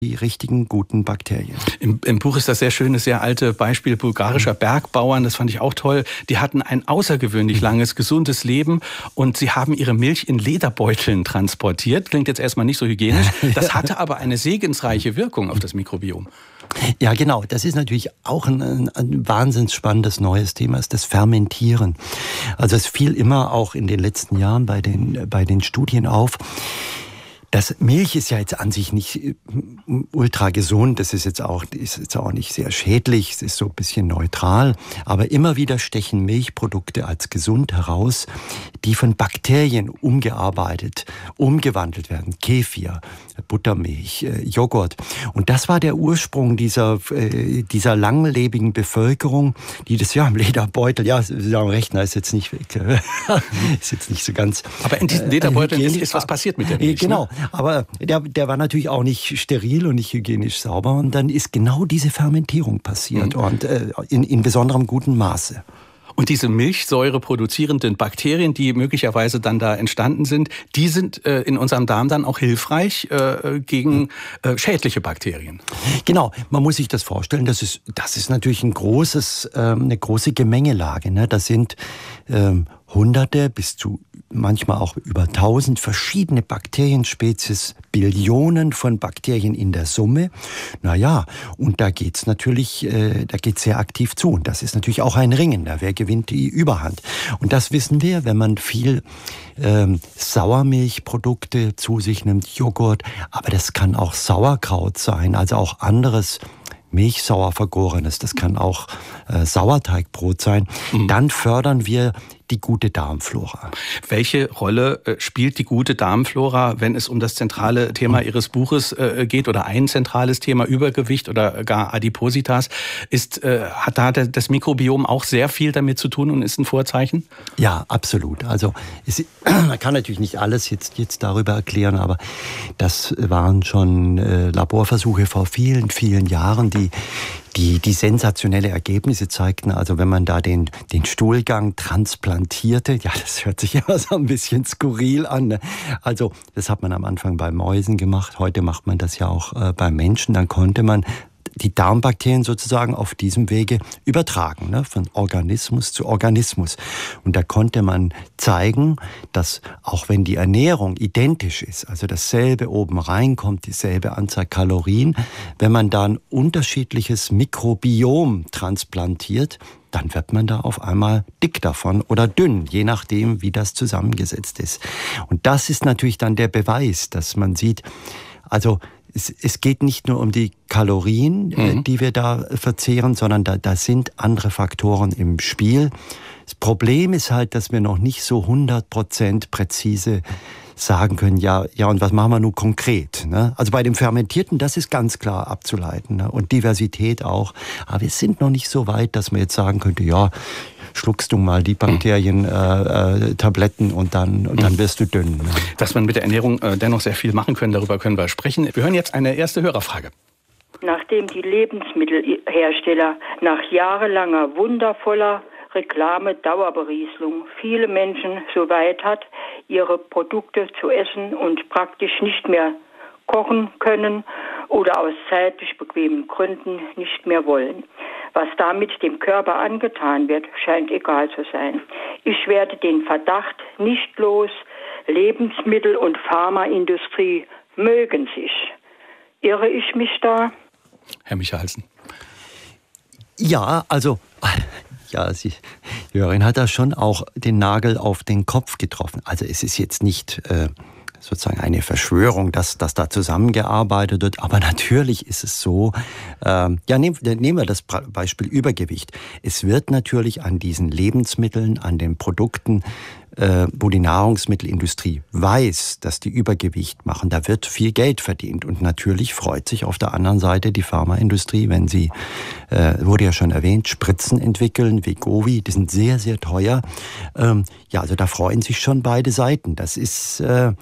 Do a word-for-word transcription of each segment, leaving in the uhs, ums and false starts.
die richtigen, guten Bakterien. Im, Im Buch ist das sehr schöne, sehr alte Beispiel bulgarischer Bergbauern. Das fand ich auch toll. Die hatten ein außergewöhnlich langes, gesundes Leben und sie haben ihre Milch in Lederbeuteln transportiert. Klingt jetzt erstmal nicht so hygienisch. Das hatte aber eine segensreiche Wirkung auf das Mikrobiom. Ja, genau. Das ist natürlich auch ein, ein, ein wahnsinnig spannendes neues Thema, ist das Fermentieren. Also es fiel immer auch in den letzten Jahren bei den, bei den Studien auf, das Milch ist ja jetzt an sich nicht ultra gesund, das ist jetzt auch, ist jetzt auch nicht sehr schädlich, es ist so ein bisschen neutral, aber immer wieder stechen Milchprodukte als gesund heraus, die von Bakterien umgearbeitet, umgewandelt werden. Kefir, Buttermilch, Joghurt. Und das war der Ursprung dieser, dieser langlebigen Bevölkerung, die das ja im Lederbeutel, ja, Sie haben recht, na, ist jetzt nicht, ist jetzt nicht so ganz. Aber in diesen Lederbeuteln äh, ist, ist was passiert mit der Milch. Genau. Ne? Aber der, der war natürlich auch nicht steril und nicht hygienisch sauber. Und dann ist genau diese Fermentierung passiert. Mhm. Und äh, in, in besonderem guten Maße. Und diese Milchsäure produzierenden Bakterien, die möglicherweise dann da entstanden sind, die sind äh, in unserem Darm dann auch hilfreich äh, gegen äh, schädliche Bakterien. Genau, man muss sich das vorstellen, das ist, das ist natürlich ein großes, ähm, eine große Gemengelage. Ne? Das sind ähm, Hunderte bis zu manchmal auch über tausend verschiedene Bakterienspezies, Billionen von Bakterien in der Summe. Naja, und da geht's natürlich, äh, da geht's sehr aktiv zu. Und das ist natürlich auch ein Ringen. Da wer gewinnt die Überhand? Und das wissen wir, wenn man viel ähm, Sauermilchprodukte zu sich nimmt, Joghurt. Aber das kann auch Sauerkraut sein, also auch anderes Milchsauer vergorenes. Das kann auch äh, Sauerteigbrot sein. Mhm. Dann fördern wir die gute Darmflora. Welche Rolle äh, spielt die gute Darmflora, wenn es um das zentrale Thema Ihres Buches äh, geht oder ein zentrales Thema, Übergewicht oder gar Adipositas? Ist, äh, hat da das Mikrobiom auch sehr viel damit zu tun und ist ein Vorzeichen? Ja, absolut. Also es, man kann natürlich nicht alles jetzt, jetzt darüber erklären, aber das waren schon äh, Laborversuche vor vielen, vielen Jahren, die Die, die sensationelle Ergebnisse zeigten, also wenn man da den, den Stuhlgang transplantierte, ja, das hört sich immer so ein bisschen skurril an. Ne? Also das hat man am Anfang bei Mäusen gemacht, heute macht man das ja auch äh, bei Menschen, dann konnte man die Darmbakterien sozusagen auf diesem Wege übertragen, ne, von Organismus zu Organismus. Und da konnte man zeigen, dass auch wenn die Ernährung identisch ist, also dasselbe oben reinkommt, dieselbe Anzahl Kalorien, wenn man da ein unterschiedliches Mikrobiom transplantiert, dann wird man da auf einmal dick davon oder dünn, je nachdem, wie das zusammengesetzt ist. Und das ist natürlich dann der Beweis, dass man sieht, also Es, es geht nicht nur um die Kalorien, mhm. die wir da verzehren, sondern da, da sind andere Faktoren im Spiel. Das Problem ist halt, dass wir noch nicht so hundert Prozent präzise sagen können, ja, ja, und was machen wir nun konkret? Ne? Also bei dem Fermentierten, das ist ganz klar abzuleiten, ne? Und Diversität auch. Aber wir sind noch nicht so weit, dass man jetzt sagen könnte, ja, schluckst du mal die Bakterien-Tabletten äh, äh, und, dann, und dann wirst du dünn. Ne? Dass man mit der Ernährung äh, dennoch sehr viel machen können, darüber können wir sprechen. Wir hören jetzt eine erste Hörerfrage. Nachdem die Lebensmittelhersteller nach jahrelanger wundervoller Reklame, Dauerberieselung viele Menschen so weit hat, ihre Produkte zu essen und praktisch nicht mehr kochen können oder aus zeitlich bequemen Gründen nicht mehr wollen. Was damit dem Körper angetan wird, scheint egal zu sein. Ich werde den Verdacht nicht los, Lebensmittel- und Pharmaindustrie mögen sich. Irre ich mich da? Herr Michalsen. Ja, also... Ja, sie, die Hörerin hat da schon auch den Nagel auf den Kopf getroffen. Also es ist jetzt nicht äh, sozusagen eine Verschwörung, dass, dass da zusammengearbeitet wird. Aber natürlich ist es so, ähm, ja, nehmen, nehmen wir das Beispiel Übergewicht. Es wird natürlich an diesen Lebensmitteln, an den Produkten, äh, wo die Nahrungsmittelindustrie weiß, dass die Übergewicht machen, da wird viel Geld verdient. Und natürlich freut sich auf der anderen Seite die Pharmaindustrie, wenn sie, äh, wurde ja schon erwähnt, Spritzen entwickeln, Wegovy, die sind sehr, sehr teuer. Ähm, ja, also da freuen sich schon beide Seiten. Das ist... Äh,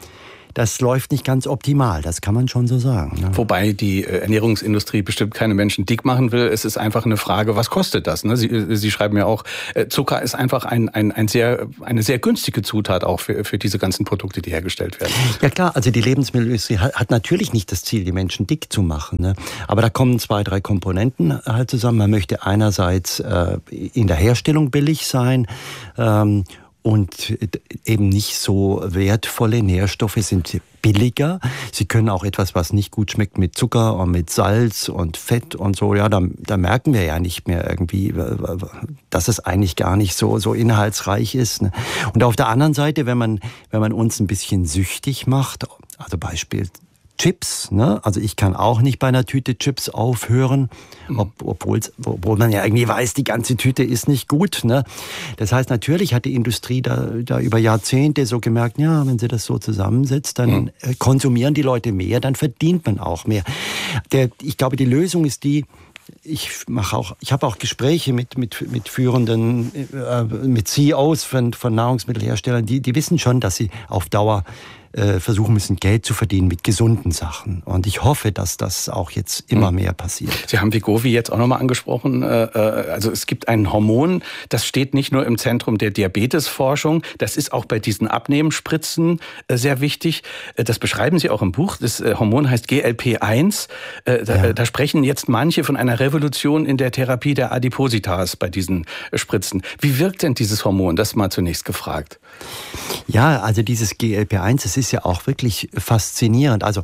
das läuft nicht ganz optimal, das kann man schon so sagen. Ne? Wobei die Ernährungsindustrie bestimmt keine Menschen dick machen will. Es ist einfach eine Frage, was kostet das? Ne? Sie, Sie schreiben ja auch, Zucker ist einfach ein, ein, ein sehr, eine sehr günstige Zutat auch für, für diese ganzen Produkte, die hergestellt werden. Ja klar, also die Lebensmittelindustrie hat, hat natürlich nicht das Ziel, die Menschen dick zu machen. Ne? Aber da kommen zwei, drei Komponenten halt zusammen. Man möchte einerseits äh, in der Herstellung billig sein, ähm, und eben nicht so wertvolle Nährstoffe sind billiger. Sie können auch etwas, was nicht gut schmeckt, mit Zucker und mit Salz und Fett und so. Ja, da, da merken wir ja nicht mehr irgendwie, dass es eigentlich gar nicht so, so inhaltsreich ist. Ne? Und auf der anderen Seite, wenn man, wenn man uns ein bisschen süchtig macht, also Beispiel Chips, ne? Also ich kann auch nicht bei einer Tüte Chips aufhören, ob, obwohl, obwohl man ja irgendwie weiß, die ganze Tüte ist nicht gut, ne? Das heißt, natürlich hat die Industrie da, da über Jahrzehnte so gemerkt, ja, wenn sie das so zusammensetzt, dann mhm. konsumieren die Leute mehr, dann verdient man auch mehr. Der, ich glaube, die Lösung ist die, ich mache auch, ich habe auch Gespräche mit mit mit führenden, äh, mit C E Os von von Nahrungsmittelherstellern, die die wissen schon, dass sie auf Dauer äh, versuchen müssen, Geld zu verdienen mit gesunden Sachen. Und ich hoffe, dass das auch jetzt immer mehr passiert. Sie haben Wegovy jetzt auch nochmal angesprochen. Also es gibt ein Hormon, das steht nicht nur im Zentrum der Diabetesforschung, das ist auch bei diesen Abnehmspritzen sehr wichtig. Das beschreiben Sie auch im Buch. Das Hormon heißt G L P eins. Da, ja. da sprechen jetzt manche von einer Revolution in der Therapie der Adipositas bei diesen Spritzen. Wie wirkt denn dieses Hormon? Das mal zunächst gefragt. Ja, also dieses G L P eins, das ist ja auch wirklich faszinierend. Also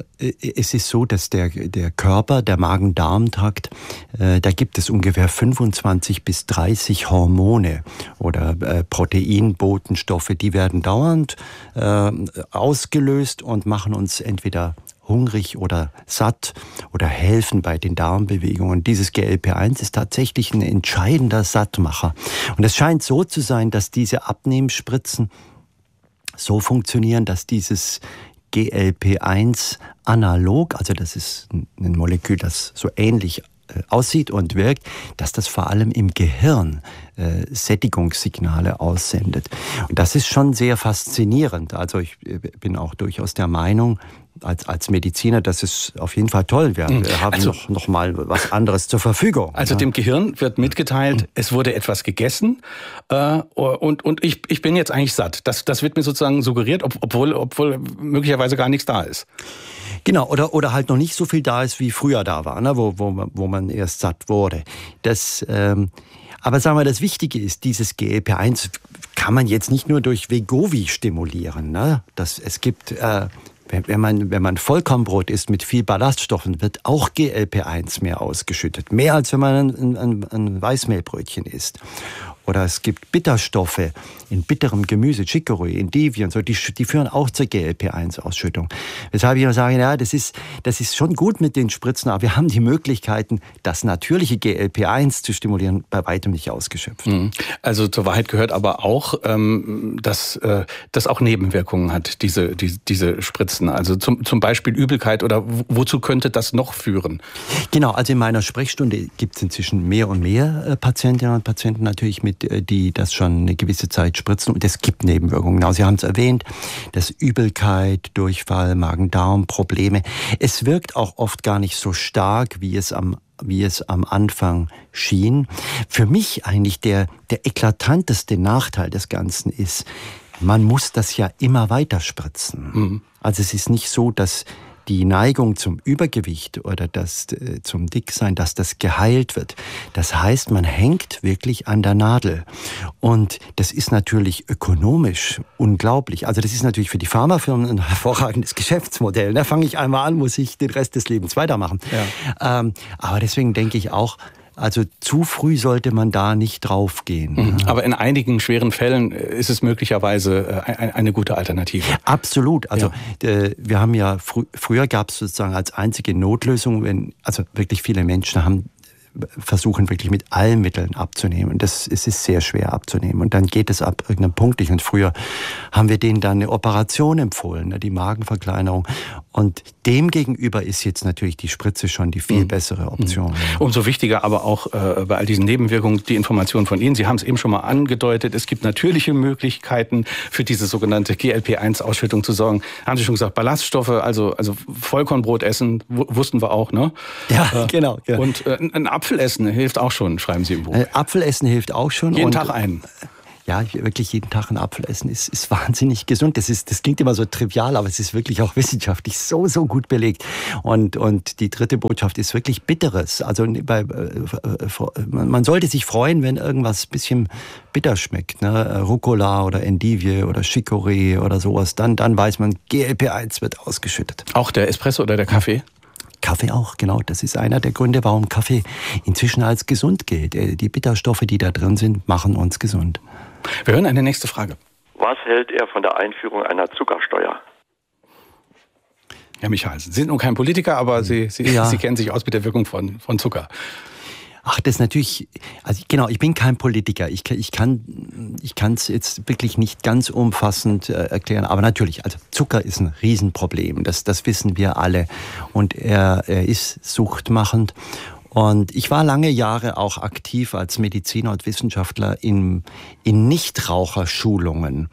es ist so, dass der, der Körper, der Magen-Darm-Trakt, äh, da gibt es ungefähr fünfundzwanzig bis dreißig Hormone oder äh, Proteinbotenstoffe, die werden dauernd äh, ausgelöst und machen uns entweder hungrig oder satt oder helfen bei den Darmbewegungen. Dieses G L P eins ist tatsächlich ein entscheidender Sattmacher. Und es scheint so zu sein, dass diese Abnehmspritzen so funktionieren, dass dieses G L P eins analog, also das ist ein Molekül, das so ähnlich aussieht und wirkt, dass das vor allem im Gehirn äh, Sättigungssignale aussendet. Und das ist schon sehr faszinierend. Also ich bin auch durchaus der Meinung, als, als Mediziner, dass es auf jeden Fall toll wäre. Wir haben also, noch, noch mal was anderes zur Verfügung. Also ja. Dem Gehirn wird mitgeteilt, es wurde etwas gegessen äh, und, und ich, ich bin jetzt eigentlich satt. Das, das wird mir sozusagen suggeriert, ob, obwohl, obwohl möglicherweise gar nichts da ist. Genau, oder, oder halt noch nicht so viel da ist, wie früher da war, ne, wo, wo, wo man erst satt wurde. Das, ähm, aber sagen wir, das Wichtige ist, dieses G L P eins kann man jetzt nicht nur durch Wegovy stimulieren. Ne? Das, es gibt, äh, wenn, wenn, man, wenn man Vollkornbrot isst mit viel Ballaststoffen, wird auch G L P eins mehr ausgeschüttet. Mehr als wenn man ein, ein, ein Weißmehlbrötchen isst. Oder es gibt Bitterstoffe in bitterem Gemüse, Chicorée, Endivie und so, die, die führen auch zur G L P eins Ausschüttung. Weshalb ich sage, ja, das ist, das ist schon gut mit den Spritzen, aber wir haben die Möglichkeiten, das natürliche G L P eins zu stimulieren, bei weitem nicht ausgeschöpft. Also zur Wahrheit gehört aber auch, dass das auch Nebenwirkungen hat, diese, die, diese Spritzen. Also zum, zum Beispiel Übelkeit oder wozu könnte das noch führen? Genau, also in meiner Sprechstunde gibt es inzwischen mehr und mehr Patientinnen und Patienten natürlich mit die das schon eine gewisse Zeit spritzen. Und es gibt Nebenwirkungen. Genau, Sie haben es erwähnt, das Übelkeit, Durchfall, Magen-Darm-Probleme. Es wirkt auch oft gar nicht so stark, wie es am wie es am Anfang schien. Für mich eigentlich der, der eklatanteste Nachteil des Ganzen ist, man muss das ja immer weiter spritzen. Mhm. Also es ist nicht so, dass die Neigung zum Übergewicht oder das äh, zum Dicksein, dass das geheilt wird. Das heißt, man hängt wirklich an der Nadel. Und das ist natürlich ökonomisch unglaublich. Also das ist natürlich für die Pharmafirmen ein hervorragendes Geschäftsmodell. Da fange ich einmal an, muss ich den Rest des Lebens weitermachen. Ja. Ähm, aber deswegen denke ich auch, also zu früh sollte man da nicht draufgehen. Aber in einigen schweren Fällen ist es möglicherweise eine gute Alternative. Absolut. Also ja. wir haben ja, frü- früher gab es sozusagen als einzige Notlösung, wenn also wirklich viele Menschen haben versuchen wirklich mit allen Mitteln abzunehmen. Und das es ist sehr schwer abzunehmen. Und dann geht es ab irgendeinem Punkt nicht. Und früher haben wir denen dann eine Operation empfohlen, ne, die Magenverkleinerung. Und dem gegenüber ist jetzt natürlich die Spritze schon die viel bessere Option. Mhm. Umso wichtiger aber auch äh, bei all diesen Nebenwirkungen die Information von Ihnen. Sie haben es eben schon mal angedeutet, es gibt natürliche Möglichkeiten für diese sogenannte G L P eins Ausschüttung zu sorgen. Haben Sie schon gesagt, Ballaststoffe, also, also Vollkornbrot essen, wussten wir auch, ne? Ja, äh, genau. Ja. Und äh, ein Apfel essen hilft auch schon, schreiben Sie im Buch. Äh, Apfel essen hilft auch schon. Jeden und Tag einen. Ja, wirklich jeden Tag einen Apfel essen ist, ist wahnsinnig gesund. Das ist, das klingt immer so trivial, aber es ist wirklich auch wissenschaftlich so, so gut belegt. Und, und die dritte Botschaft ist wirklich Bitteres. Also bei, man sollte sich freuen, wenn irgendwas ein bisschen bitter schmeckt, ne? Rucola oder Endivie oder Chicorée oder sowas. Dann, dann weiß man, G L P eins wird ausgeschüttet. Auch der Espresso oder der Kaffee? Kaffee auch, genau. Das ist einer der Gründe, warum Kaffee inzwischen als gesund gilt. Die Bitterstoffe, die da drin sind, machen uns gesund. Wir hören eine nächste Frage. Was hält er von der Einführung einer Zuckersteuer? Herr Michalsen, Sie sind nun kein Politiker, aber Sie, Sie, ja. Sie kennen sich aus mit der Wirkung von, von Zucker. Ach, das ist natürlich, also genau, ich bin kein Politiker. Ich, ich kann ich kann es jetzt wirklich nicht ganz umfassend äh, erklären. Aber natürlich, also Zucker ist ein Riesenproblem. Das, das wissen wir alle. Und er, er ist suchtmachend. Und ich war lange Jahre auch aktiv als Mediziner und Wissenschaftler in, in Nichtraucherschulungen.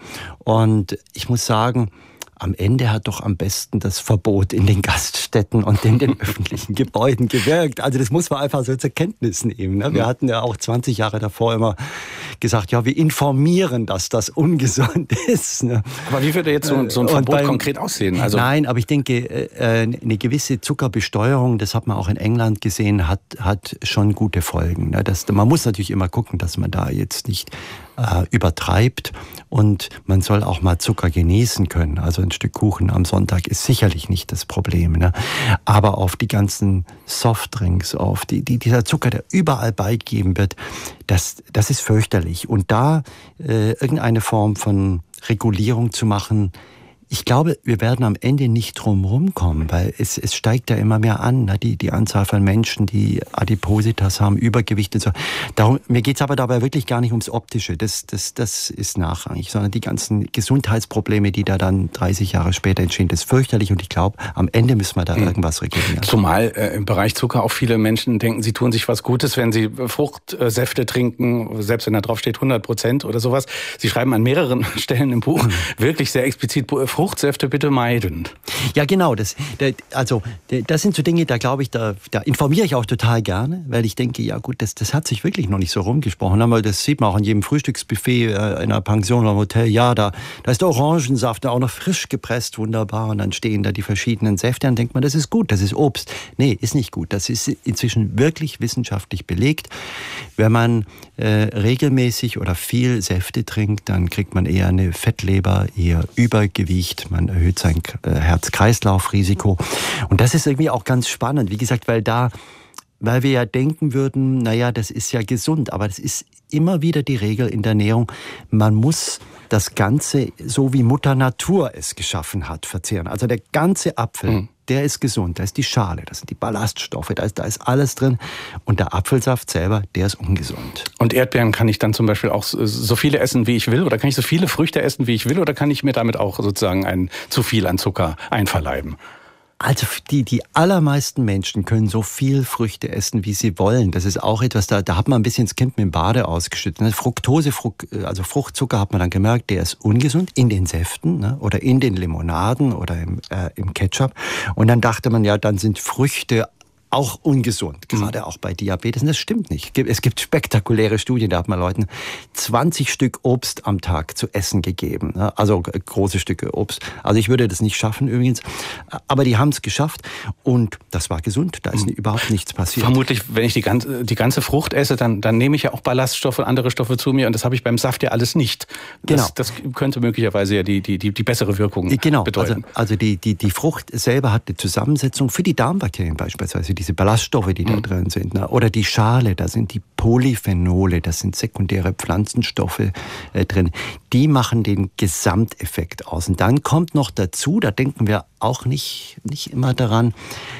Und ich muss sagen, am Ende hat doch am besten das Verbot in den Gaststätten und in den öffentlichen Gebäuden gewirkt. Also das muss man einfach so zur Kenntnis nehmen. Ne? Wir hatten ja auch zwanzig Jahre davor immer gesagt, ja, wir informieren, dass das ungesund ist. Ne? Aber wie würde jetzt so, so ein Verbot beim, konkret aussehen? Also nein, aber ich denke, äh, eine gewisse Zuckerbesteuerung, das hat man auch in England gesehen, hat, hat schon gute Folgen. Ne? Das, man muss natürlich immer gucken, dass man da jetzt nicht äh, übertreibt, und man soll auch mal Zucker genießen können. Also ein Stück Kuchen am Sonntag ist sicherlich nicht das Problem. Ne? Aber auf die ganzen Softdrinks, auf die, die, dieser Zucker, der überall beigegeben wird, das, das ist fürchterlich. Und da äh, irgendeine Form von Regulierung zu machen, ich glaube, wir werden am Ende nicht drum rumkommen, weil es, es steigt ja immer mehr an, ne? die, die Anzahl von Menschen, die Adipositas haben, Übergewicht und so. Darum, mir geht's aber dabei wirklich gar nicht ums Optische, das, das, das ist nachrangig, sondern die ganzen Gesundheitsprobleme, die da dann dreißig Jahre später entstehen, das ist fürchterlich, und ich glaube, am Ende müssen wir da hm. irgendwas regulieren. Zumal äh, im Bereich Zucker auch viele Menschen denken, sie tun sich was Gutes, wenn sie Fruchtsäfte trinken, selbst wenn da drauf steht hundert Prozent oder sowas. Sie schreiben an mehreren Stellen im Buch hm. wirklich sehr explizit, Fruchtsäfte bitte meiden. Ja, genau. Das, also, das sind so Dinge, da glaube ich, da, da informiere ich auch total gerne, weil ich denke, ja gut, das, das hat sich wirklich noch nicht so rumgesprochen. Aber das sieht man auch an jedem Frühstücksbuffet in einer Pension oder im Hotel. Ja, da, da ist der Orangensaft, auch noch frisch gepresst, wunderbar. Und dann stehen da die verschiedenen Säfte. Dann denkt man, das ist gut, das ist Obst. Nee, ist nicht gut. Das ist inzwischen wirklich wissenschaftlich belegt. Wenn man äh, regelmäßig oder viel Säfte trinkt, dann kriegt man eher eine Fettleber, eher Übergewicht. Man erhöht sein Herz-Kreislauf-Risiko. Und das ist irgendwie auch ganz spannend. Wie gesagt, weil da, weil wir ja denken würden, naja, das ist ja gesund. Aber das ist immer wieder die Regel in der Ernährung. Man muss das Ganze, so wie Mutter Natur es geschaffen hat, verzehren. Also der ganze Apfel, mhm. der ist gesund. Da ist die Schale, da sind die Ballaststoffe, da ist, da ist alles drin. Und der Apfelsaft selber, der ist ungesund. Und Erdbeeren kann ich dann zum Beispiel auch so viele essen, wie ich will? Oder kann ich so viele Früchte essen, wie ich will? Oder kann ich mir damit auch sozusagen ein zu viel an Zucker einverleiben? Also die, die allermeisten Menschen können so viel Früchte essen, wie sie wollen. Das ist auch etwas, da, da hat man ein bisschen das Kind mit dem Bade ausgeschüttet. Fructose, Fruct, also Fruchtzucker hat man dann gemerkt, der ist ungesund in den Säften, ne, oder in den Limonaden oder im, äh, im Ketchup. Und dann dachte man, ja, dann sind Früchte auch ungesund, gerade mhm. auch bei Diabetes. Und das stimmt nicht. Es gibt spektakuläre Studien, da hat man Leuten zwanzig Stück Obst am Tag zu essen gegeben. Also große Stücke Obst. Also ich würde das nicht schaffen übrigens. Aber die haben es geschafft und das war gesund. Da ist mhm. überhaupt nichts passiert. Vermutlich, wenn ich die ganze, die ganze Frucht esse, dann, dann nehme ich ja auch Ballaststoffe und andere Stoffe zu mir. Und das habe ich beim Saft ja alles nicht. Das, genau. das könnte möglicherweise ja die, die, die, die bessere Wirkung genau. bedeuten. Also, also die, die, die Frucht selber hat eine Zusammensetzung für die Darmbakterien beispielsweise. Diese Ballaststoffe, die da mhm. drin sind. Ne? Oder die Schale, da sind die Polyphenole, das sind sekundäre Pflanzenstoffe äh, drin. Die machen den Gesamteffekt aus. Und dann kommt noch dazu, da denken wir auch nicht, nicht immer daran,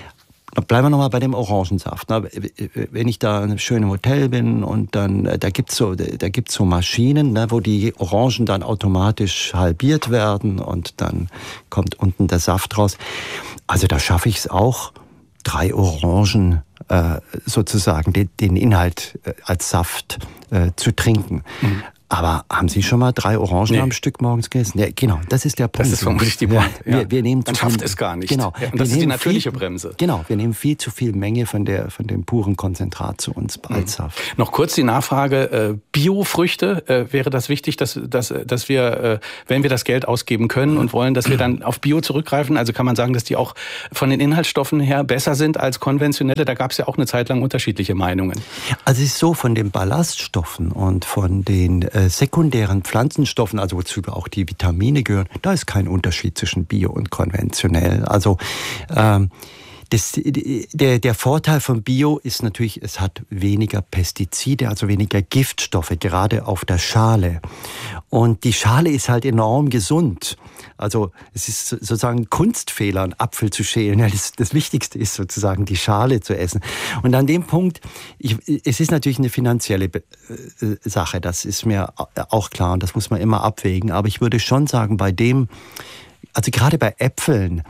Bleiben wir nochmal bei dem Orangensaft. Wenn ich da in einem schönen Hotel bin und dann, da gibt's so, da gibt's so Maschinen, ne, wo die Orangen dann automatisch halbiert werden und dann kommt unten der Saft raus. Also da schaffe ich es auch, drei Orangen äh, sozusagen, den, den Inhalt äh, als Saft äh, zu trinken. Mhm. Aber haben Sie schon mal drei Orangen nee. am Stück morgens gegessen? Ja, genau, das ist der Punkt. Das ist vermutlich die Point. Ja, wir, wir nehmen Man zu schafft viel, es gar nicht. Genau. Ja, und das ist die natürliche viel, Bremse. Genau, wir nehmen viel zu viel Menge von, der, von dem puren Konzentrat zu uns als Saft. Mhm. Noch kurz die Nachfrage, äh, Biofrüchte, äh, wäre das wichtig, dass, dass, dass wir, äh, wenn wir das Geld ausgeben können und wollen, dass wir dann auf Bio zurückgreifen? Also kann man sagen, dass die auch von den Inhaltsstoffen her besser sind als konventionelle? Da gab es ja auch eine Zeit lang unterschiedliche Meinungen. Also es ist so, von den Ballaststoffen und von den äh, sekundären Pflanzenstoffen, also wozu auch die Vitamine gehören, da ist kein Unterschied zwischen Bio und konventionell. Also ähm, das, der, der Vorteil von Bio ist natürlich, es hat weniger Pestizide, also weniger Giftstoffe, gerade auf der Schale. Und die Schale ist halt enorm gesund. Also es ist sozusagen ein Kunstfehler, einen Apfel zu schälen. Ja, das, das Wichtigste ist sozusagen die Schale zu essen. Und an dem Punkt, ich, es ist natürlich eine finanzielle äh, Sache, das ist mir auch klar und das muss man immer abwägen. Aber ich würde schon sagen, bei dem, also gerade bei Äpfeln,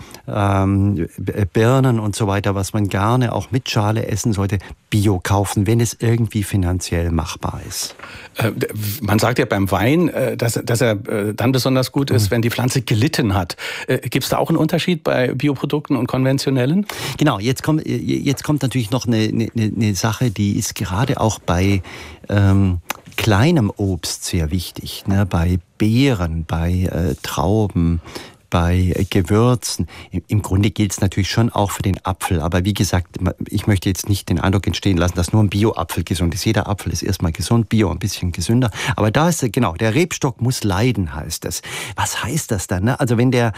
ähm, Birnen und so weiter, was man gerne auch mit Schale essen sollte, Bio kaufen, wenn es irgendwie finanziell machbar ist. Äh, man sagt ja beim Wein, äh, dass, dass er äh, dann besonders gut ist, mhm. wenn die Pflanze gelitten hat. Äh, Gibt es da auch einen Unterschied bei Bioprodukten und konventionellen? Genau, jetzt kommt, jetzt kommt natürlich noch eine, eine, eine Sache, die ist gerade auch bei ähm, kleinem Obst sehr wichtig, ne? Bei Beeren, bei äh, Trauben, bei Gewürzen. Im Grunde gilt es natürlich schon auch für den Apfel. Aber wie gesagt, ich möchte jetzt nicht den Eindruck entstehen lassen, dass nur ein Bio-Apfel gesund ist. Jeder Apfel ist erstmal gesund, Bio ein bisschen gesünder. Aber da ist, genau, der Rebstock muss leiden, heißt das. Was heißt das dann? Ne? Also wenn der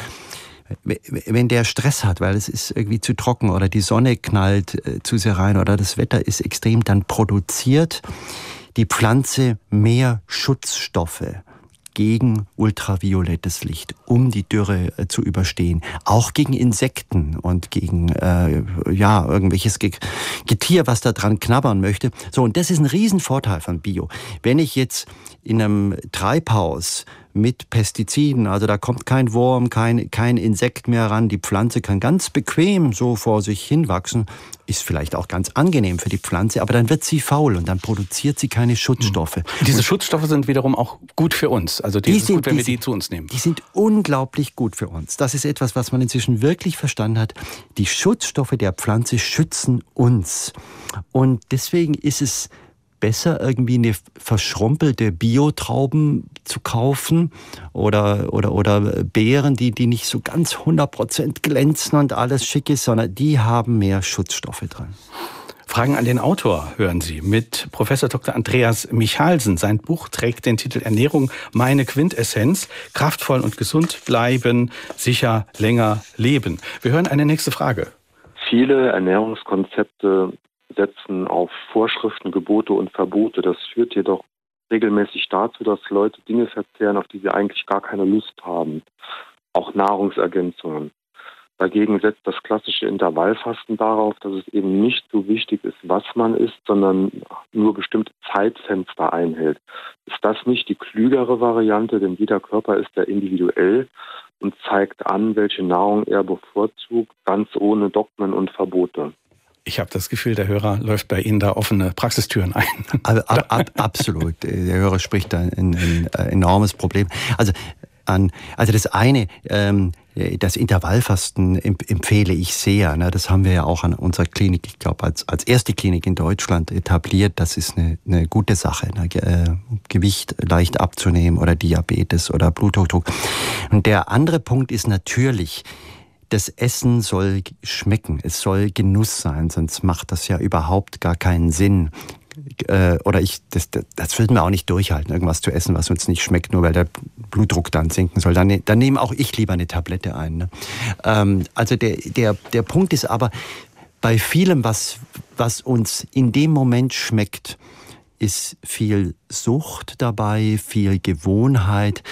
wenn der Stress hat, weil es ist irgendwie zu trocken oder die Sonne knallt äh, zu sehr rein oder das Wetter ist extrem, dann produziert die Pflanze mehr Schutzstoffe gegen ultraviolettes Licht, um die Dürre äh, zu überstehen. Auch gegen Insekten und gegen äh, ja irgendwelches Ge- Getier, was da dran knabbern möchte. So, und das ist ein Riesenvorteil von Bio. Wenn ich jetzt in einem Treibhaus mit Pestiziden, also da kommt kein Wurm, kein, kein Insekt mehr ran, die Pflanze kann ganz bequem so vor sich hinwachsen, ist vielleicht auch ganz angenehm für die Pflanze, aber dann wird sie faul und dann produziert sie keine Schutzstoffe. Mhm. Diese und Schutzstoffe sind wiederum auch gut für uns, also die, die ist sind, gut, wenn die wir die sind, zu uns nehmen. Die sind unglaublich gut für uns. Das ist etwas, was man inzwischen wirklich verstanden hat. Die Schutzstoffe der Pflanze schützen uns und deswegen ist es besser, irgendwie eine verschrumpelte Biotrauben zu kaufen oder, oder, oder Beeren, die, die nicht so ganz hundert Prozent glänzen und alles schick ist, sondern die haben mehr Schutzstoffe drin. Fragen an den Autor hören Sie mit Professor Doktor Andreas Michalsen. Sein Buch trägt den Titel Ernährung, meine Quintessenz. Kraftvoll und gesund bleiben, sicher länger leben. Wir hören eine nächste Frage. Viele Ernährungskonzepte setzen auf Vorschriften, Gebote und Verbote. Das führt jedoch regelmäßig dazu, dass Leute Dinge verzehren, auf die sie eigentlich gar keine Lust haben. Auch Nahrungsergänzungen. Dagegen setzt das klassische Intervallfasten darauf, dass es eben nicht so wichtig ist, was man isst, sondern nur bestimmte Zeitfenster einhält. Ist das nicht die klügere Variante? Denn jeder Körper ist ja individuell und zeigt an, welche Nahrung er bevorzugt, ganz ohne Dogmen und Verbote. Ich habe das Gefühl, der Hörer läuft bei Ihnen da offene Praxistüren ein. Also, ab, ab, absolut. Der Hörer spricht da ein, ein, ein enormes Problem. Also, an, also das eine, ähm, das Intervallfasten empfehle ich sehr. Ne? Das haben wir ja auch an unserer Klinik, ich glaube, als, als erste Klinik in Deutschland etabliert. Das ist eine, eine gute Sache, ne? Ge- Gewicht leicht abzunehmen oder Diabetes oder Bluthochdruck. Und der andere Punkt ist natürlich, das Essen soll schmecken, es soll Genuss sein, sonst macht das ja überhaupt gar keinen Sinn. Äh, oder ich, das, das würden wir auch nicht durchhalten, irgendwas zu essen, was uns nicht schmeckt, nur weil der Blutdruck dann sinken soll. Dann, dann nehme auch ich lieber eine Tablette ein. Ne? Ähm, also der, der, der Punkt ist aber, bei vielem, was, was uns in dem Moment schmeckt, ist viel Sucht dabei, viel Gewohnheit.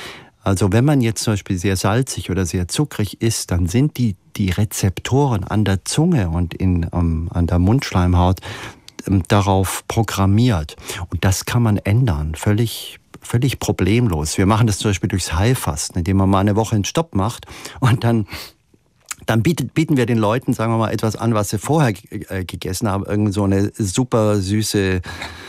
Also wenn man jetzt zum Beispiel sehr salzig oder sehr zuckrig isst, dann sind die, die Rezeptoren an der Zunge und in, um, an der Mundschleimhaut um, darauf programmiert. Und das kann man ändern, völlig völlig problemlos. Wir machen das zum Beispiel durchs Heilfasten, indem man mal eine Woche einen Stopp macht und dann Dann bietet, bieten wir den Leuten, sagen wir mal, etwas an, was sie vorher äh, gegessen haben. Irgend so eine super süße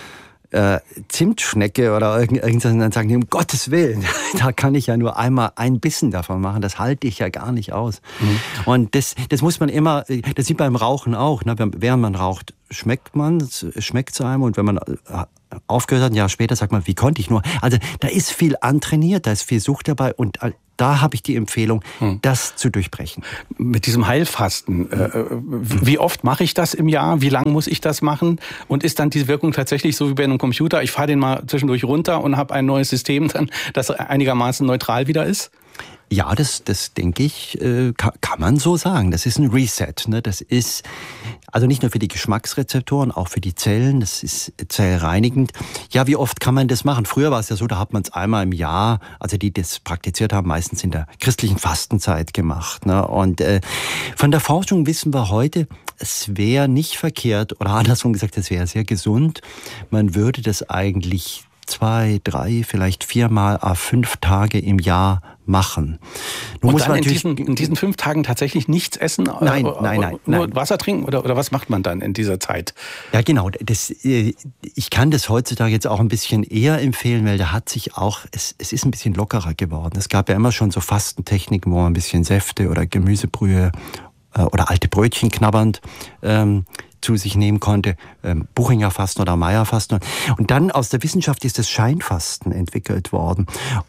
äh, Zimtschnecke oder irgend, irgendwas. Und dann sagen die, um Gottes Willen, da kann ich ja nur einmal ein Bissen davon machen. Das halte ich ja gar nicht aus. Mhm. Und das, das muss man immer, das sieht man beim Rauchen auch. Ne? Während man raucht, schmeckt man, es schmeckt zu einem. Und wenn man aufgehört hat, ein Jahr später, sagt man, wie konnte ich nur? Also da ist viel antrainiert, da ist viel Sucht dabei. Und da habe ich die Empfehlung, hm. das zu durchbrechen. Mit diesem Heilfasten, äh, wie oft mache ich das im Jahr? Wie lange muss ich das machen? Und ist dann diese Wirkung tatsächlich so wie bei einem Computer? Ich fahre den mal zwischendurch runter und habe ein neues System, dann, das einigermaßen neutral wieder ist? Ja, das, das denke ich, äh, kann, kann man so sagen. Das ist ein Reset. Ne? Das ist also nicht nur für die Geschmacksrezeptoren, auch für die Zellen. Das ist zellreinigend. Ja, wie oft kann man das machen? Früher war es ja so, da hat man es einmal im Jahr, also die das praktiziert haben, meistens in der christlichen Fastenzeit gemacht. Ne? Und äh, von der Forschung wissen wir heute, es wäre nicht verkehrt, oder andersrum gesagt, es wäre sehr gesund. Man würde das eigentlich zwei, drei, vielleicht viermal à fünf Tage im Jahr machen. Nun Und muss dann man in, diesen, in diesen fünf Tagen tatsächlich nichts essen? Nein, äh, nein, nein. Nur nein. Wasser trinken? Oder, oder was macht man dann in dieser Zeit? Ja, genau. Das, ich kann das heutzutage jetzt auch ein bisschen eher empfehlen, weil da hat sich auch, es, es ist ein bisschen lockerer geworden. Es gab ja immer schon so Fastentechniken, wo man ein bisschen Säfte oder Gemüsebrühe äh, oder alte Brötchen knabbernd ähm, zu sich nehmen konnte, ähm, Buchinger Fasten oder Meyer Fasten. Und dann aus der Wissenschaft ist das Scheinfasten entwickelt worden.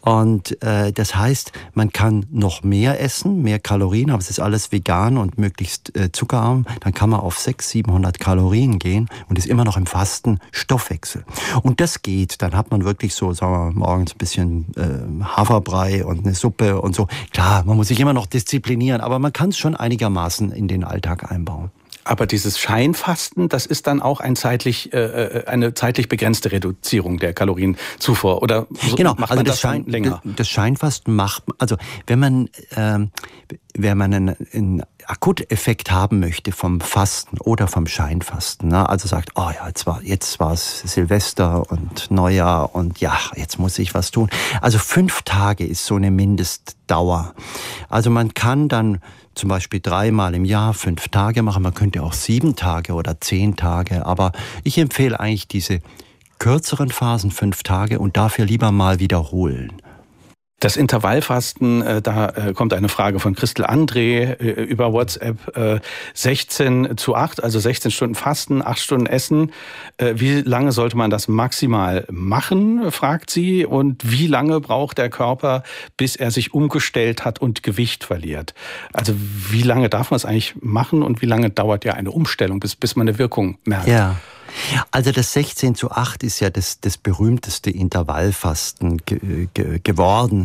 Und äh, das heißt, man kann noch mehr essen, mehr Kalorien, aber es ist alles vegan und möglichst äh, zuckerarm. Dann kann man auf sechshundert, siebenhundert Kalorien gehen und ist immer noch im Fasten Stoffwechsel. Und das geht. Dann hat man wirklich so, sagen wir, morgens ein bisschen äh, Haferbrei und eine Suppe und so. Klar, man muss sich immer noch disziplinieren, aber man kann es schon einigermaßen in den Alltag einbauen. Aber dieses Scheinfasten, das ist dann auch ein zeitlich, äh, eine zeitlich begrenzte Reduzierung der Kalorienzufuhr, oder so genau, macht also man das, das Schein, länger? Das Scheinfasten macht, also wenn man, ähm, wenn man einen, einen Akuteffekt haben möchte vom Fasten oder vom Scheinfasten, ne? Also sagt, oh ja, jetzt war jetzt war es Silvester und Neujahr und ja, jetzt muss ich was tun. Also fünf Tage ist so eine Mindestdauer. Also man kann dann zum Beispiel dreimal im Jahr fünf Tage machen. Man könnte auch sieben Tage oder zehn Tage. Aber ich empfehle eigentlich diese kürzeren Phasen, fünf Tage, und dafür lieber mal wiederholen. Das Intervallfasten, äh, da äh, kommt eine Frage von Christel André äh, über WhatsApp. Äh, sechzehn zu acht, also sechzehn Stunden Fasten, acht Stunden Essen. Äh, wie lange sollte man das maximal machen, fragt sie. Und wie lange braucht der Körper, bis er sich umgestellt hat und Gewicht verliert? Also wie lange darf man es eigentlich machen und wie lange dauert ja eine Umstellung, bis, bis man eine Wirkung merkt? Ja. Also das sechzehn zu acht ist ja das, das berühmteste Intervallfasten ge, ge, geworden.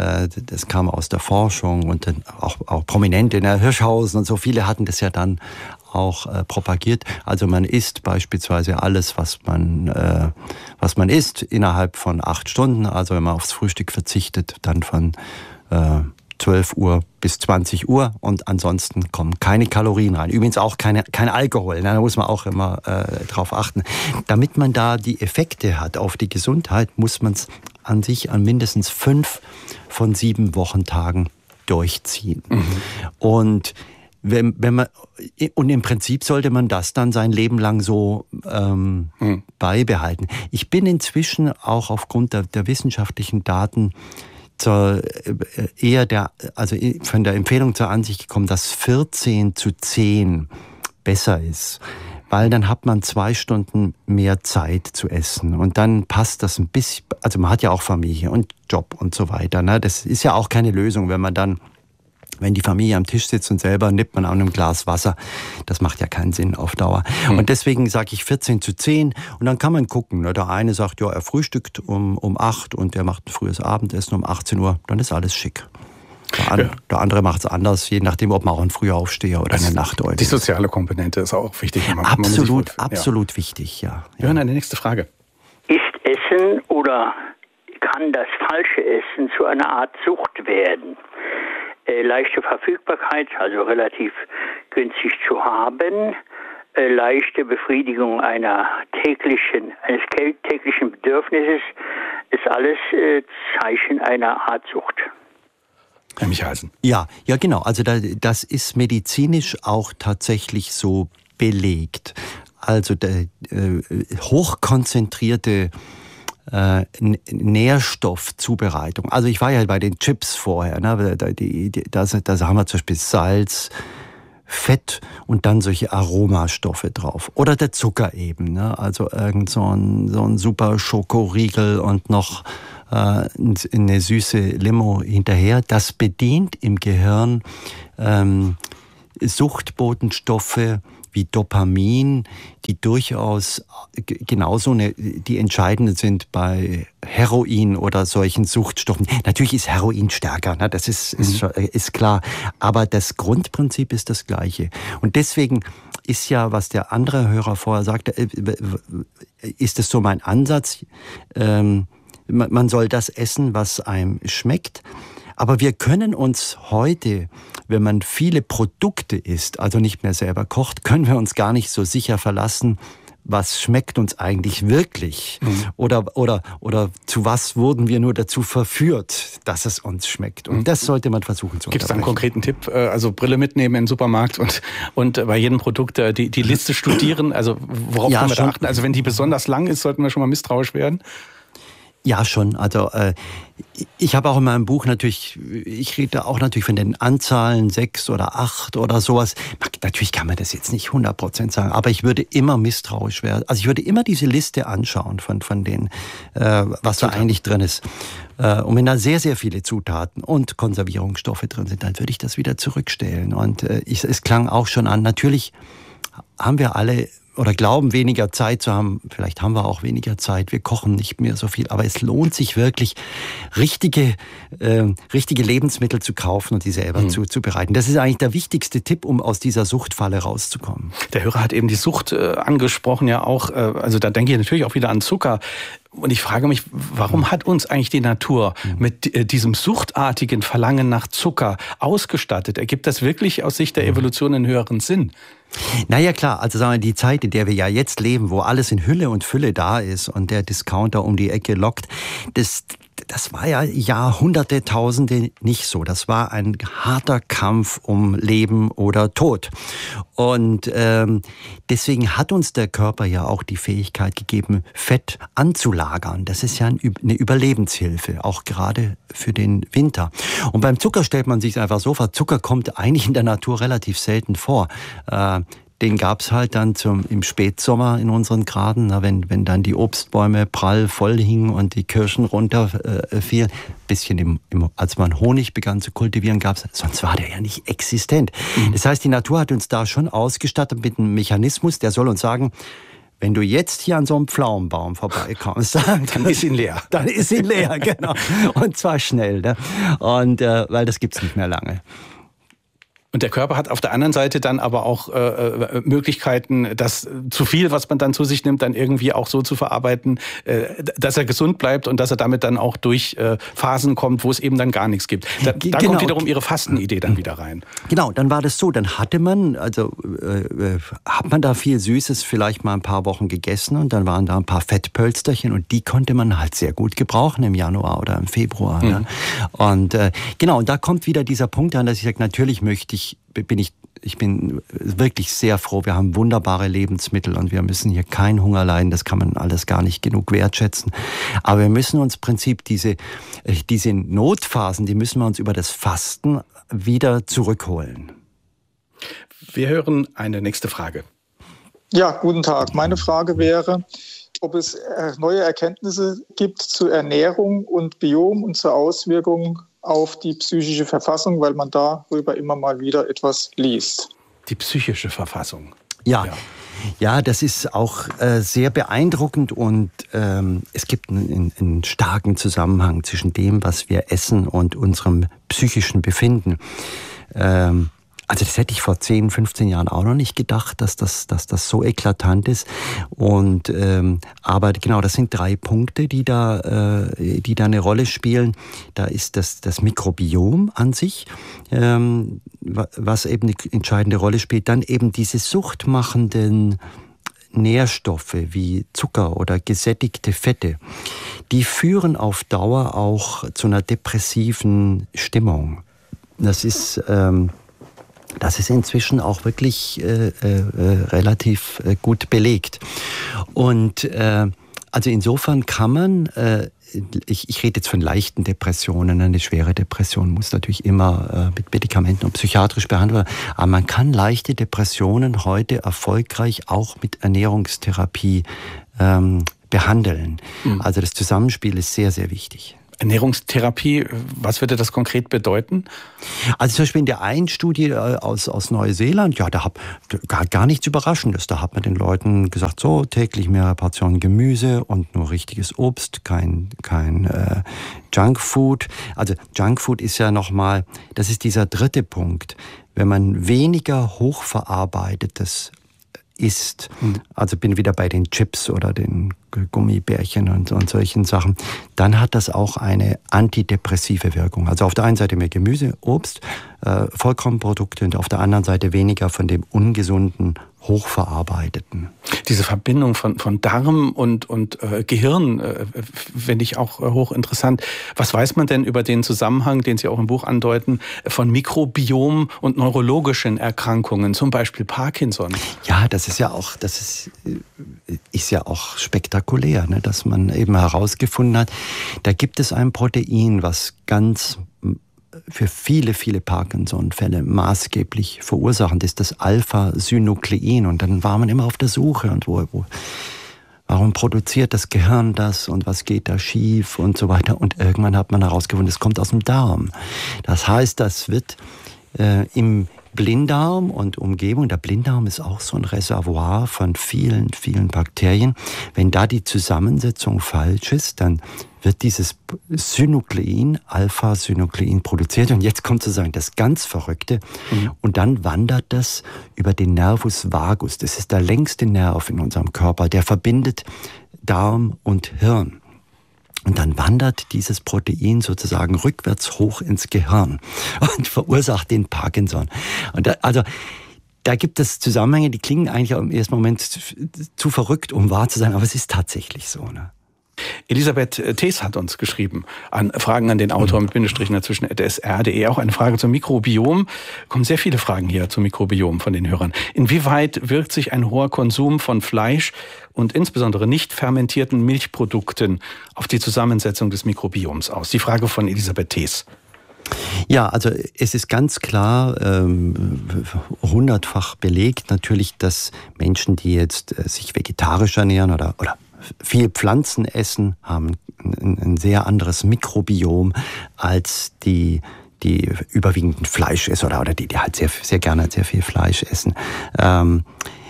Das kam aus der Forschung und dann auch, auch Prominente in der Hirschhausen und so viele hatten das ja dann auch äh, propagiert. Also man isst beispielsweise alles, was man, äh, was man isst, innerhalb von acht Stunden. Also wenn man aufs Frühstück verzichtet, dann von äh, zwölf Uhr bis zwanzig Uhr und ansonsten kommen keine Kalorien rein. Übrigens auch keine, kein Alkohol, ne? Da muss man auch immer äh, drauf achten. Damit man da die Effekte hat auf die Gesundheit, muss man es an sich an mindestens fünf von sieben Wochentagen durchziehen. Mhm. Und wenn, wenn man, und im Prinzip sollte man das dann sein Leben lang so ähm, mhm. beibehalten. Ich bin inzwischen auch aufgrund der, der wissenschaftlichen Daten zur, eher der, also von der Empfehlung zur Ansicht gekommen, dass vierzehn zu zehn besser ist. Weil dann hat man zwei Stunden mehr Zeit zu essen. Und dann passt das ein bisschen, also man hat ja auch Familie und Job und so weiter. Ne? Das ist ja auch keine Lösung, wenn man dann, wenn die Familie am Tisch sitzt und selber nippt man an einem Glas Wasser. Das macht ja keinen Sinn auf Dauer. Mhm. Und deswegen sage ich vierzehn zu zehn. Und dann kann man gucken. Ne? Der eine sagt, ja, er frühstückt um, um acht und der macht ein frühes Abendessen um achtzehn Uhr. Dann ist alles schick. Der, an, ja. der andere macht es anders, je nachdem, ob man auch ein früher Aufsteher oder eine Nachteule ist. Die soziale Komponente ist auch wichtig. Man, absolut, man absolut ja. wichtig, ja. Wir hören eine nächste Frage. Ist Essen oder kann das falsche Essen zu einer Art Sucht werden. Äh, leichte Verfügbarkeit, also relativ günstig zu haben, äh, leichte Befriedigung einer täglichen, eines täglichen Bedürfnisses, ist alles äh, Zeichen einer Art Sucht. Herr Michalsen. Ja, ja genau. Also da, das ist medizinisch auch tatsächlich so belegt. Also der, äh, hochkonzentrierte äh, Nährstoffzubereitung. Also ich war ja bei den Chips vorher. Ne? Da, die, die, da, da haben wir zum Beispiel Salz, Fett und dann solche Aromastoffe drauf. Oder der Zucker eben. Ne? Also irgend so ein, so ein super Schokoriegel und noch äh, eine süße Limo hinterher. Das bedient im Gehirn ähm, Suchtbotenstoffe wie Dopamin, die durchaus genauso eine, die entscheidend sind bei Heroin oder solchen Suchtstoffen. Natürlich ist Heroin stärker, ne? Das ist, ist, ist klar. Aber das Grundprinzip ist das gleiche. Und deswegen ist ja, was der andere Hörer vorher sagte, ist es so mein Ansatz, ähm, man soll das essen, was einem schmeckt. Aber wir können uns heute, wenn man viele Produkte isst, also nicht mehr selber kocht, können wir uns gar nicht so sicher verlassen, was schmeckt uns eigentlich wirklich? Mhm. Oder, oder, oder zu was wurden wir nur dazu verführt, dass es uns schmeckt? Und das sollte man versuchen zu unterbrechen. Gibt es einen konkreten Tipp? Also Brille mitnehmen im Supermarkt und, und bei jedem Produkt die, die Liste studieren? Also worauf ja, können wir da achten? Also wenn die besonders lang ist, sollten wir schon mal misstrauisch werden? Ja, schon. Also äh, ich habe auch in meinem Buch natürlich, ich rede auch natürlich von den Anzahlen, sechs oder acht oder sowas. Natürlich kann man das jetzt nicht hundert Prozent sagen, aber ich würde immer misstrauisch werden. Also ich würde immer diese Liste anschauen von, von denen, äh, was da eigentlich drin ist. Äh, und wenn da sehr, sehr viele Zutaten und Konservierungsstoffe drin sind, dann würde ich das wieder zurückstellen. Und äh, ich, es klang auch schon an, natürlich haben wir alle oder glauben, weniger Zeit zu haben. Vielleicht haben wir auch weniger Zeit. Wir kochen nicht mehr so viel. Aber es lohnt sich wirklich, richtige, äh, richtige Lebensmittel zu kaufen und die selber mhm. zuzubereiten. Das ist eigentlich der wichtigste Tipp, um aus dieser Suchtfalle rauszukommen. Der Hörer hat eben die Sucht äh, angesprochen, ja auch. Äh, also da denke ich natürlich auch wieder an Zucker. Und ich frage mich, warum hat uns eigentlich die Natur mit äh, diesem suchtartigen Verlangen nach Zucker ausgestattet? Ergibt das wirklich aus Sicht der Evolution einen höheren Sinn? Naja, klar, also sagen wir, die Zeit, in der wir ja jetzt leben, wo alles in Hülle und Fülle da ist und der Discounter um die Ecke lockt, das, das war ja Jahrhunderte, Tausende nicht so. Das war ein harter Kampf um Leben oder Tod. Und ähm, deswegen hat uns der Körper ja auch die Fähigkeit gegeben, Fett anzulagern. Das ist ja ein, eine Überlebenshilfe, auch gerade für den Winter. Und beim Zucker stellt man sich einfach so vor, Zucker kommt eigentlich in der Natur relativ selten vor. Äh, Den gab's halt dann zum, im Spätsommer in unseren Graden, na, wenn, wenn dann die Obstbäume prall voll hingen und die Kirschen runterfielen. Äh, bisschen im, im, als man Honig begann zu kultivieren, gab's, sonst war der ja nicht existent. Mhm. Das heißt, die Natur hat uns da schon ausgestattet mit einem Mechanismus, der soll uns sagen, wenn du jetzt hier an so einem Pflaumenbaum vorbeikommst, dann, dann ist ihn leer. Dann ist ihn leer, genau. Und zwar schnell, ne? Und äh, weil das gibt's nicht mehr lange. Und der Körper hat auf der anderen Seite dann aber auch äh, Möglichkeiten, das zu viel, was man dann zu sich nimmt, dann irgendwie auch so zu verarbeiten, äh, dass er gesund bleibt und dass er damit dann auch durch äh, Phasen kommt, wo es eben dann gar nichts gibt. Da, da genau. kommt wiederum Ihre Fastenidee dann wieder rein. Genau, dann war das so, dann hatte man, also äh, hat man da viel Süßes vielleicht mal ein paar Wochen gegessen und dann waren da ein paar Fettpölsterchen und die konnte man halt sehr gut gebrauchen im Januar oder im Februar. Mhm. Ne? Und äh, genau, und da kommt wieder dieser Punkt an, dass ich sage, natürlich möchte ich bin ich, ich bin wirklich sehr froh. Wir haben wunderbare Lebensmittel und wir müssen hier keinen Hunger leiden. Das kann man alles gar nicht genug wertschätzen. Aber wir müssen uns im Prinzip diese, diese Notphasen, die müssen wir uns über das Fasten wieder zurückholen. Wir hören eine nächste Frage. Ja, guten Tag. Meine Frage wäre, ob es neue Erkenntnisse gibt zur Ernährung und Biom und zur Auswirkung auf die psychische Verfassung, weil man darüber immer mal wieder etwas liest. Die psychische Verfassung. Ja, ja, ja das ist auch äh, sehr beeindruckend und ähm, es gibt einen, einen starken Zusammenhang zwischen dem, was wir essen und unserem psychischen Befinden. Ähm, Also das hätte ich vor zehn, fünfzehn Jahren auch noch nicht gedacht, dass das, dass das so eklatant ist. Und ähm, aber genau, das sind drei Punkte, die da, äh, die da eine Rolle spielen. Da ist das, das Mikrobiom an sich, ähm, was eben eine entscheidende Rolle spielt. Dann eben diese suchtmachenden Nährstoffe wie Zucker oder gesättigte Fette, die führen auf Dauer auch zu einer depressiven Stimmung. Das ist ähm, Das ist inzwischen auch wirklich äh, äh, relativ äh, gut belegt. Und äh, also insofern kann man, äh, ich, ich rede jetzt von leichten Depressionen, eine schwere Depression muss natürlich immer äh, mit Medikamenten und psychiatrisch behandelt werden, aber man kann leichte Depressionen heute erfolgreich auch mit Ernährungstherapie ähm, behandeln. Mhm. Also das Zusammenspiel ist sehr, sehr wichtig. Ernährungstherapie, was würde das konkret bedeuten? Also zum Beispiel in der einen Studie aus, aus Neuseeland, ja, da hat gar, gar nichts Überraschendes. Da hat man den Leuten gesagt, so täglich mehrere Portionen Gemüse und nur richtiges Obst, kein, kein äh, Junkfood. Also Junkfood ist ja nochmal, das ist dieser dritte Punkt. Wenn man weniger hochverarbeitetes isst, also bin wieder bei den Chips oder den Gummibärchen und, und solchen Sachen, dann hat das auch eine antidepressive Wirkung. Also auf der einen Seite mehr Gemüse, Obst, äh, Vollkornprodukte und auf der anderen Seite weniger von dem ungesunden, hochverarbeiteten. Diese Verbindung von, von Darm und, und äh, Gehirn äh, finde ich auch äh, hochinteressant. Was weiß man denn über den Zusammenhang, den Sie auch im Buch andeuten, von Mikrobiom und neurologischen Erkrankungen, zum Beispiel Parkinson? Ja, das ist ja auch, das ist, ist ja auch spektakulär, ne, dass man eben herausgefunden hat, da gibt es ein Protein, was ganz für viele, viele Parkinson-Fälle maßgeblich verursachend ist, das Alpha-Synuklein. Und dann war man immer auf der Suche und wo, wo, warum produziert das Gehirn das und was geht da schief und so weiter. Und irgendwann hat man herausgefunden, es kommt aus dem Darm. Das heißt, das wird äh, im Blinddarm und Umgebung, der Blinddarm ist auch so ein Reservoir von vielen, vielen Bakterien. Wenn da die Zusammensetzung falsch ist, dann wird dieses Synuklein, Alpha-Synuklein produziert. Und jetzt kommt sozusagen das ganz Verrückte. Mhm. Und dann wandert das über den Nervus vagus. Das ist der längste Nerv in unserem Körper. Der verbindet Darm und Hirn. Und dann wandert dieses Protein sozusagen rückwärts hoch ins Gehirn und verursacht den Parkinson. Und da, also da gibt es Zusammenhänge, die klingen eigentlich im ersten Moment zu, zu verrückt, um wahr zu sein, aber es ist tatsächlich so, ne? Elisabeth Thees hat uns geschrieben an Fragen an den Autor mit Bindestrichen dazwischen at s r punkt d e. Auch eine Frage zum Mikrobiom. Kommen sehr viele Fragen hier zum Mikrobiom von den Hörern. Inwieweit wirkt sich ein hoher Konsum von Fleisch und insbesondere nicht fermentierten Milchprodukten auf die Zusammensetzung des Mikrobioms aus? Die Frage von Elisabeth Thees. Ja, also es ist ganz klar, ähm, hundertfach belegt natürlich, dass Menschen, die jetzt äh, sich vegetarisch ernähren oder, oder viel Pflanzen essen, haben ein, ein sehr anderes Mikrobiom als die, die überwiegend Fleisch essen oder, oder die, die halt sehr, sehr gerne sehr viel Fleisch essen. Ähm,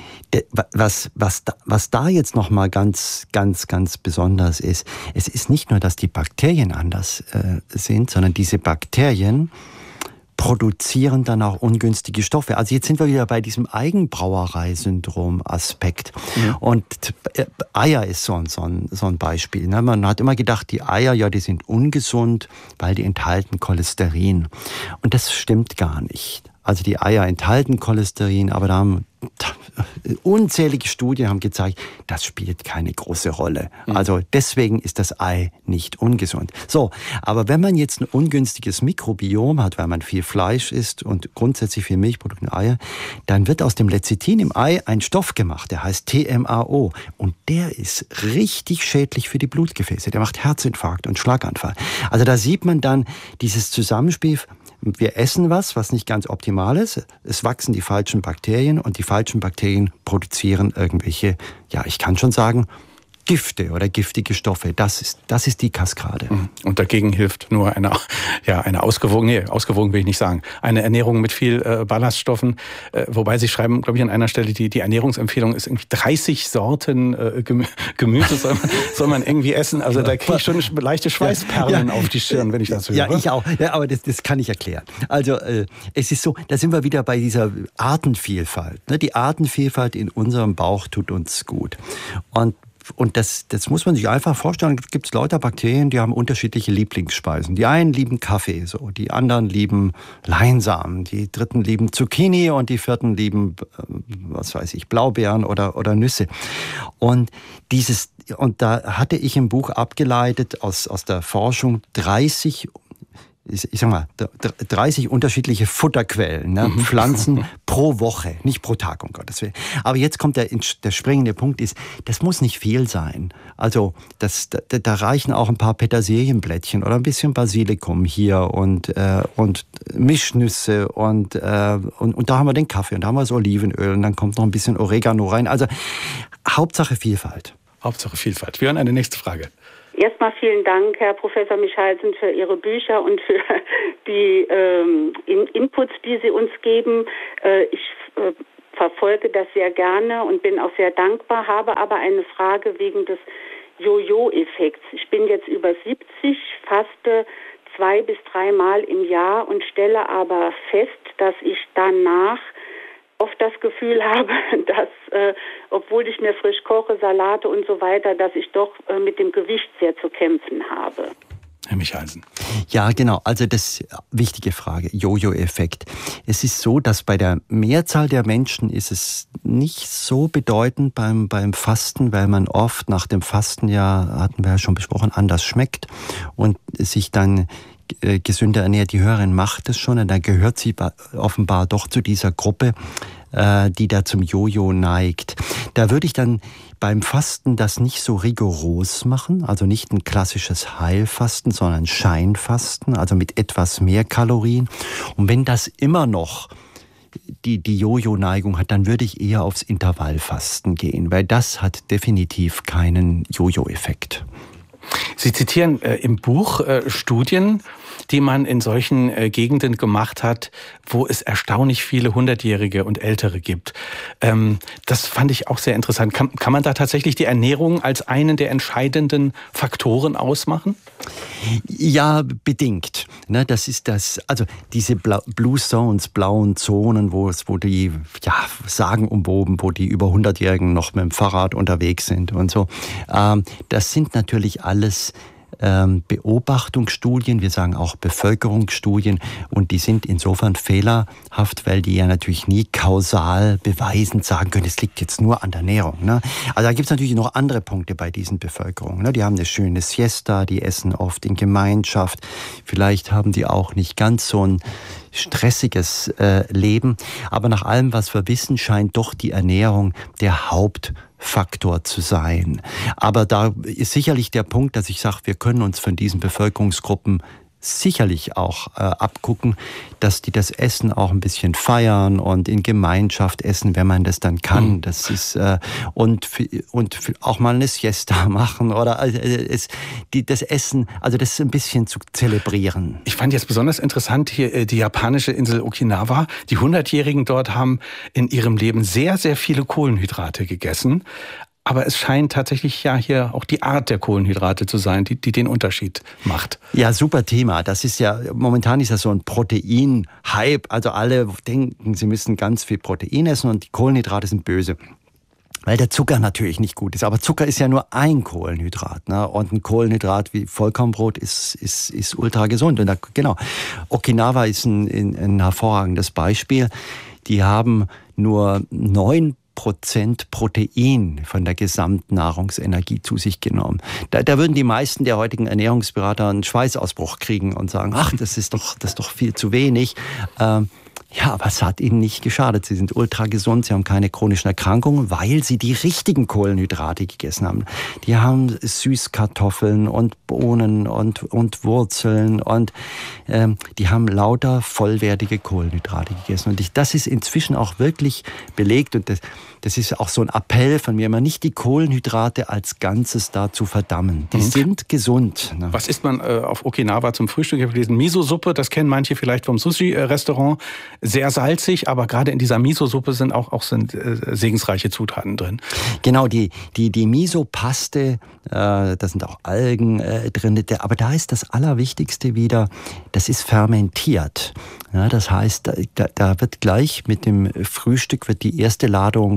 was, was, da, was da jetzt nochmal ganz, ganz, ganz besonders ist, es ist nicht nur, dass die Bakterien anders äh, sind, sondern diese Bakterien produzieren dann auch ungünstige Stoffe. Also jetzt sind wir wieder bei diesem Eigenbrauerei-Syndrom-Aspekt. Ja. Und Eier ist so ein, so ein, so ein Beispiel. Man hat immer gedacht, die Eier, ja, die sind ungesund, weil die enthalten Cholesterin. Und das stimmt gar nicht. Also die Eier enthalten Cholesterin, aber da haben unzählige Studien haben gezeigt, das spielt keine große Rolle. Also deswegen ist das Ei nicht ungesund. So, aber wenn man jetzt ein ungünstiges Mikrobiom hat, weil man viel Fleisch isst und grundsätzlich viel Milchprodukte und Eier, dann wird aus dem Lecithin im Ei ein Stoff gemacht, der heißt T M A O. Und der ist richtig schädlich für die Blutgefäße. Der macht Herzinfarkt und Schlaganfall. Also da sieht man dann dieses Zusammenspiel. Wir essen was, was nicht ganz optimal ist. Es wachsen die falschen Bakterien und die falschen Bakterien produzieren irgendwelche, ja, ich kann schon sagen, Gifte oder giftige Stoffe. Das ist, das ist die Kaskade. Und dagegen hilft nur eine, ja, eine ausgewogen, nee, ausgewogen will ich nicht sagen, eine Ernährung mit viel äh, Ballaststoffen. Äh, wobei Sie schreiben, glaube ich, an einer Stelle, die, die Ernährungsempfehlung ist irgendwie dreißig Sorten äh, Gemü- Gemüse soll man, soll man irgendwie essen. Also da kriege ich schon leichte Schweißperlen ja, ja, auf die Stirn, wenn ich das höre. Ja, ich auch. Ja, aber das, das kann ich erklären. Also äh, es ist so, da sind wir wieder bei dieser Artenvielfalt. Ne? Die Artenvielfalt in unserem Bauch tut uns gut. Und Und das, das muss man sich einfach vorstellen. Es gibt lauter Bakterien, die haben unterschiedliche Lieblingsspeisen. Die einen lieben Kaffee, so, die anderen lieben Leinsamen, die dritten lieben Zucchini und die vierten lieben, was weiß ich, Blaubeeren oder, oder Nüsse. Und dieses, und da hatte ich im Buch abgeleitet aus, aus der Forschung dreißig Ich, ich sag mal, dreißig unterschiedliche Futterquellen, ne? Pflanzen pro Woche, nicht pro Tag, um Gottes Willen. Aber jetzt kommt der, der springende Punkt, ist, das muss nicht viel sein. Also das, da, da reichen auch ein paar Petersilienblättchen oder ein bisschen Basilikum hier und, äh, und Mischnüsse und, äh, und, und da haben wir den Kaffee und da haben wir das Olivenöl und dann kommt noch ein bisschen Oregano rein. Also Hauptsache Vielfalt. Hauptsache Vielfalt. Wir hören eine nächste Frage. Erstmal vielen Dank, Herr Professor Michalsen, für Ihre Bücher und für die ähm, Inputs, die Sie uns geben. Äh, ich äh, verfolge das sehr gerne und bin auch sehr dankbar, habe aber eine Frage wegen des Jojo-Effekts. Ich bin jetzt über siebzig, faste zwei bis dreimal im Jahr und stelle aber fest, dass ich danach oft das Gefühl habe, dass, äh, obwohl ich mir frisch koche, Salate und so weiter, dass ich doch äh, mit dem Gewicht sehr zu kämpfen habe. Herr Michalsen. Ja, genau. Also das wichtige Frage, Jojo-Effekt. Es ist so, dass bei der Mehrzahl der Menschen ist es nicht so bedeutend beim, beim Fasten, weil man oft nach dem Fasten, ja, hatten wir ja schon besprochen, anders schmeckt und sich dann gesünder ernährt. Die Hörerin macht es schon und da gehört sie offenbar doch zu dieser Gruppe, die da zum Jojo neigt. Da würde ich dann beim Fasten das nicht so rigoros machen, also nicht ein klassisches Heilfasten, sondern Scheinfasten, also mit etwas mehr Kalorien. Und wenn das immer noch die, die Jojo-Neigung hat, dann würde ich eher aufs Intervallfasten gehen, weil das hat definitiv keinen Jojo-Effekt. Sie zitieren äh, im Buch äh, Studien, die man in solchen äh, Gegenden gemacht hat, wo es erstaunlich viele Hundertjährige und Ältere gibt. Ähm, das fand ich auch sehr interessant. Kann, kann man da tatsächlich die Ernährung als einen der entscheidenden Faktoren ausmachen? Ja, bedingt. Ne, das ist das, also diese Bla- Blue Zones, blauen Zonen, wo es, wo die, ja, sagenumwoben, wo die über hundertjährigen noch mit dem Fahrrad unterwegs sind und so. Ähm, das sind natürlich alles ähm, Beobachtungsstudien, wir sagen auch Bevölkerungsstudien, und die sind insofern fehlerhaft, weil die ja natürlich nie kausal beweisend sagen können, es liegt jetzt nur an der Ernährung. Ne? Also da gibt es natürlich noch andere Punkte bei diesen Bevölkerungen. Ne? Die haben eine schöne Siesta, die essen oft in Gemeinschaft, vielleicht haben die auch nicht ganz so ein stressiges äh, Leben, aber nach allem, was wir wissen, scheint doch die Ernährung der Hauptfaktor zu sein. Aber da ist sicherlich der Punkt, dass ich sage, wir können uns von diesen Bevölkerungsgruppen sicherlich auch äh, abgucken, dass die das Essen auch ein bisschen feiern und in Gemeinschaft essen, wenn man das dann kann. Das ist äh, und und auch mal eine Siesta machen oder äh, es, die, das Essen, also das ein bisschen zu zelebrieren. Ich fand jetzt besonders interessant hier äh, die japanische Insel Okinawa. Die Hundertjährigen dort haben in ihrem Leben sehr, sehr viele Kohlenhydrate gegessen. Aber es scheint tatsächlich ja hier auch die Art der Kohlenhydrate zu sein, die, die den Unterschied macht. Ja, super Thema. Das ist ja, momentan ist das so ein Protein-Hype. Also alle denken, sie müssen ganz viel Protein essen und die Kohlenhydrate sind böse. Weil der Zucker natürlich nicht gut ist. Aber Zucker ist ja nur ein Kohlenhydrat. Ne? Und ein Kohlenhydrat wie Vollkornbrot ist, ist, ist ultra gesund. Und da, genau. Okinawa ist ein, ein, ein hervorragendes Beispiel. Die haben nur neun Prozent Protein von der Gesamtnahrungsenergie zu sich genommen. Da, da würden die meisten der heutigen Ernährungsberater einen Schweißausbruch kriegen und sagen, ach, das ist doch, das ist doch viel zu wenig. Ähm, Ja, aber es hat ihnen nicht geschadet. Sie sind ultra gesund, sie haben keine chronischen Erkrankungen, weil sie die richtigen Kohlenhydrate gegessen haben. Die haben Süßkartoffeln und Bohnen und, und Wurzeln und ähm, die haben lauter vollwertige Kohlenhydrate gegessen. Und ich, das ist inzwischen auch wirklich belegt und das, das ist auch so ein Appell von mir, immer nicht die Kohlenhydrate als Ganzes da zu verdammen. Die mhm. sind gesund. Ne? Was isst man äh, auf Okinawa zum Frühstück? Ich habe gelesen, Miso-Suppe, das kennen manche vielleicht vom Sushi-Restaurant. Sehr salzig, aber gerade in dieser Miso-Suppe sind auch, auch sind, äh, segensreiche Zutaten drin. Genau, die, die, die Miso-Paste, äh, da sind auch Algen äh, drin. Aber da ist das Allerwichtigste wieder, das ist fermentiert. Ja, das heißt, da, da wird gleich mit dem Frühstück wird die erste Ladung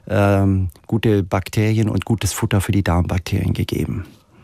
ähm, gute Bakterien und gutes Futter für die Darmbakterien gegeben.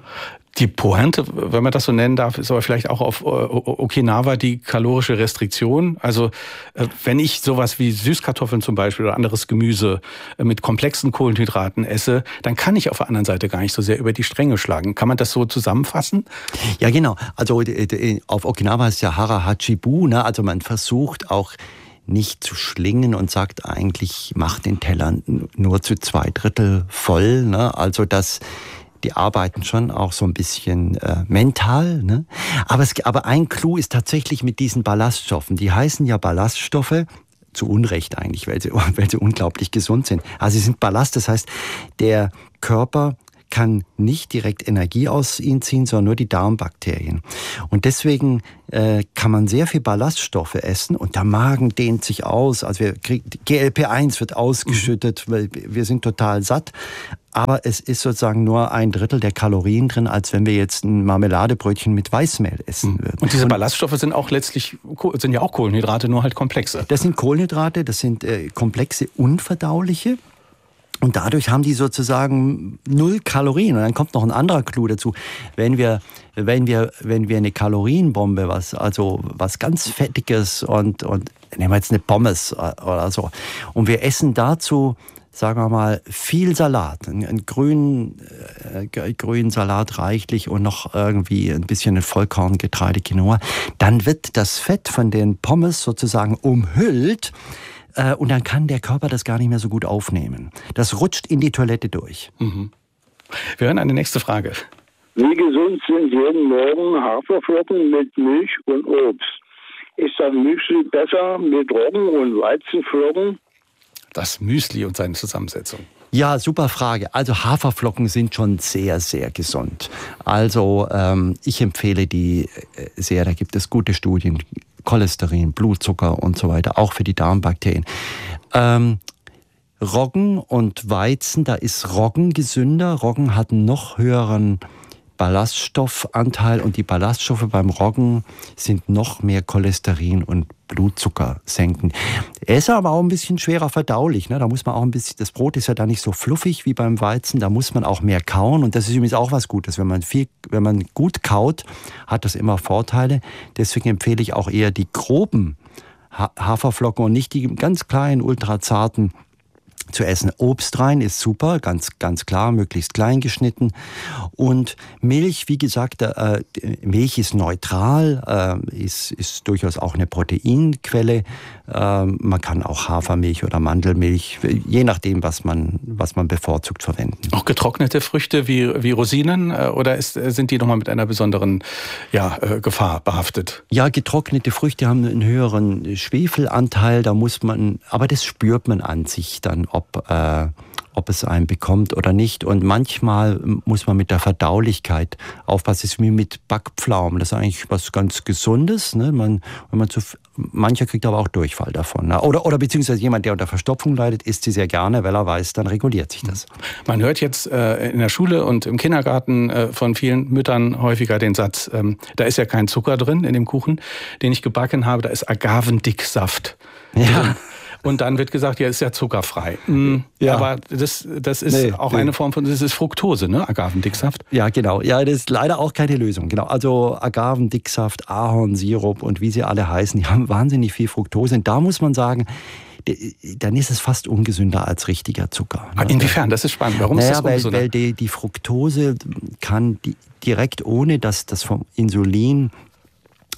Die Pointe, wenn man das so nennen darf, ist aber vielleicht auch auf Okinawa die kalorische Restriktion. Also wenn ich sowas wie Süßkartoffeln zum Beispiel oder anderes Gemüse mit komplexen Kohlenhydraten esse, dann kann ich auf der anderen Seite gar nicht so sehr über die Stränge schlagen. Kann man das so zusammenfassen? Ja, genau. Also auf Okinawa ist ja Hara Hachibu, ne? Also man versucht auch nicht zu schlingen und sagt eigentlich, mach den Teller nur zu zwei Drittel voll, ne? Also das Die arbeiten schon auch so ein bisschen äh, mental. Ne? Aber, es, aber ein Clou ist tatsächlich mit diesen Ballaststoffen. Die heißen ja Ballaststoffe, zu Unrecht eigentlich, weil sie, weil sie unglaublich gesund sind. Also sie sind Ballast, das heißt, der Körper kann nicht direkt Energie aus ihnen ziehen, sondern nur die Darmbakterien. Und deswegen äh, kann man sehr viel Ballaststoffe essen und der Magen dehnt sich aus. Also wir kriegen, G L P eins wird ausgeschüttet, weil wir sind total satt. Aber es ist sozusagen nur ein Drittel der Kalorien drin, als wenn wir jetzt ein Marmeladebrötchen mit Weißmehl essen würden. Und diese Ballaststoffe sind auch letztlich, sind ja auch Kohlenhydrate, nur halt komplexe. Das sind Kohlenhydrate, das sind äh, komplexe, unverdauliche. Und dadurch haben die sozusagen null Kalorien. Und dann kommt noch ein anderer Clou dazu. Wenn wir, wenn wir, wenn wir eine Kalorienbombe, was, also was ganz Fettiges und, und nehmen wir jetzt eine Pommes oder so, und wir essen dazu, sagen wir mal, viel Salat, einen grünen, äh, grünen Salat reichlich und noch irgendwie ein bisschen ein Vollkorngetreide, Quinoa, dann wird das Fett von den Pommes sozusagen umhüllt. Und dann kann der Körper das gar nicht mehr so gut aufnehmen. Das rutscht in die Toilette durch. Mhm. Wir hören eine nächste Frage. Wie gesund sind jeden Morgen Haferflocken mit Milch und Obst? Ist das Müsli besser mit Roggen und Weizenflocken? Das Müsli und seine Zusammensetzung. Ja, super Frage. Also Haferflocken sind schon sehr, sehr gesund. Also ähm, ich empfehle die sehr, da gibt es gute Studien. Cholesterin, Blutzucker und so weiter, auch für die Darmbakterien. Ähm, Roggen und Weizen, da ist Roggen gesünder. Roggen hat einen noch höheren Ballaststoffanteil und die Ballaststoffe beim Roggen sind noch mehr Cholesterin und Blutzucker senken. Er ist aber auch ein bisschen schwerer verdaulich. Ne? Da muss man auch ein bisschen, das Brot ist ja da nicht so fluffig wie beim Weizen, da muss man auch mehr kauen und das ist übrigens auch was Gutes. Wenn man viel, wenn man gut kaut, hat das immer Vorteile. Deswegen empfehle ich auch eher die groben Haferflocken und nicht die ganz kleinen, ultrazarten zu essen. Obst rein ist super, ganz, ganz klar, möglichst klein geschnitten. Und Milch, wie gesagt, äh, Milch ist neutral, äh, ist, ist durchaus auch eine Proteinquelle. Äh, man kann auch Hafermilch oder Mandelmilch, je nachdem, was man, was man bevorzugt, verwenden. Auch getrocknete Früchte wie, wie Rosinen äh, oder ist, sind die nochmal mit einer besonderen ja, äh, Gefahr behaftet? Ja, getrocknete Früchte haben einen höheren Schwefelanteil, da muss man, aber das spürt man an sich dann, ob, äh, ob es einen bekommt oder nicht. Und manchmal muss man mit der Verdaulichkeit aufpassen. Das ist wie mit Backpflaumen. Das ist eigentlich was ganz Gesundes. Ne? Man, wenn man zu, mancher kriegt aber auch Durchfall davon. Ne? Oder, oder beziehungsweise jemand, der unter Verstopfung leidet, isst sie sehr gerne, weil er weiß, dann reguliert sich das. Man hört jetzt äh, in der Schule und im Kindergarten äh, von vielen Müttern häufiger den Satz, ähm, da ist ja kein Zucker drin in dem Kuchen, den ich gebacken habe, da ist Agavendicksaft. Ja. Und dann wird gesagt, ja, ist ja zuckerfrei. Mhm. Ja. Aber das, das ist nee, auch nee. eine Form von, das ist Fructose, ne? Agavendicksaft. Ja, genau. Ja, das ist leider auch keine Lösung. Genau. Also Agavendicksaft, Ahornsirup und wie sie alle heißen, die haben wahnsinnig viel Fructose. Und da muss man sagen, dann ist es fast ungesünder als richtiger Zucker. Ne? Inwiefern? Das ist spannend. Warum naja, ist das ungesünder? Weil, weil die, die Fructose kann die, direkt, ohne dass das vom Insulin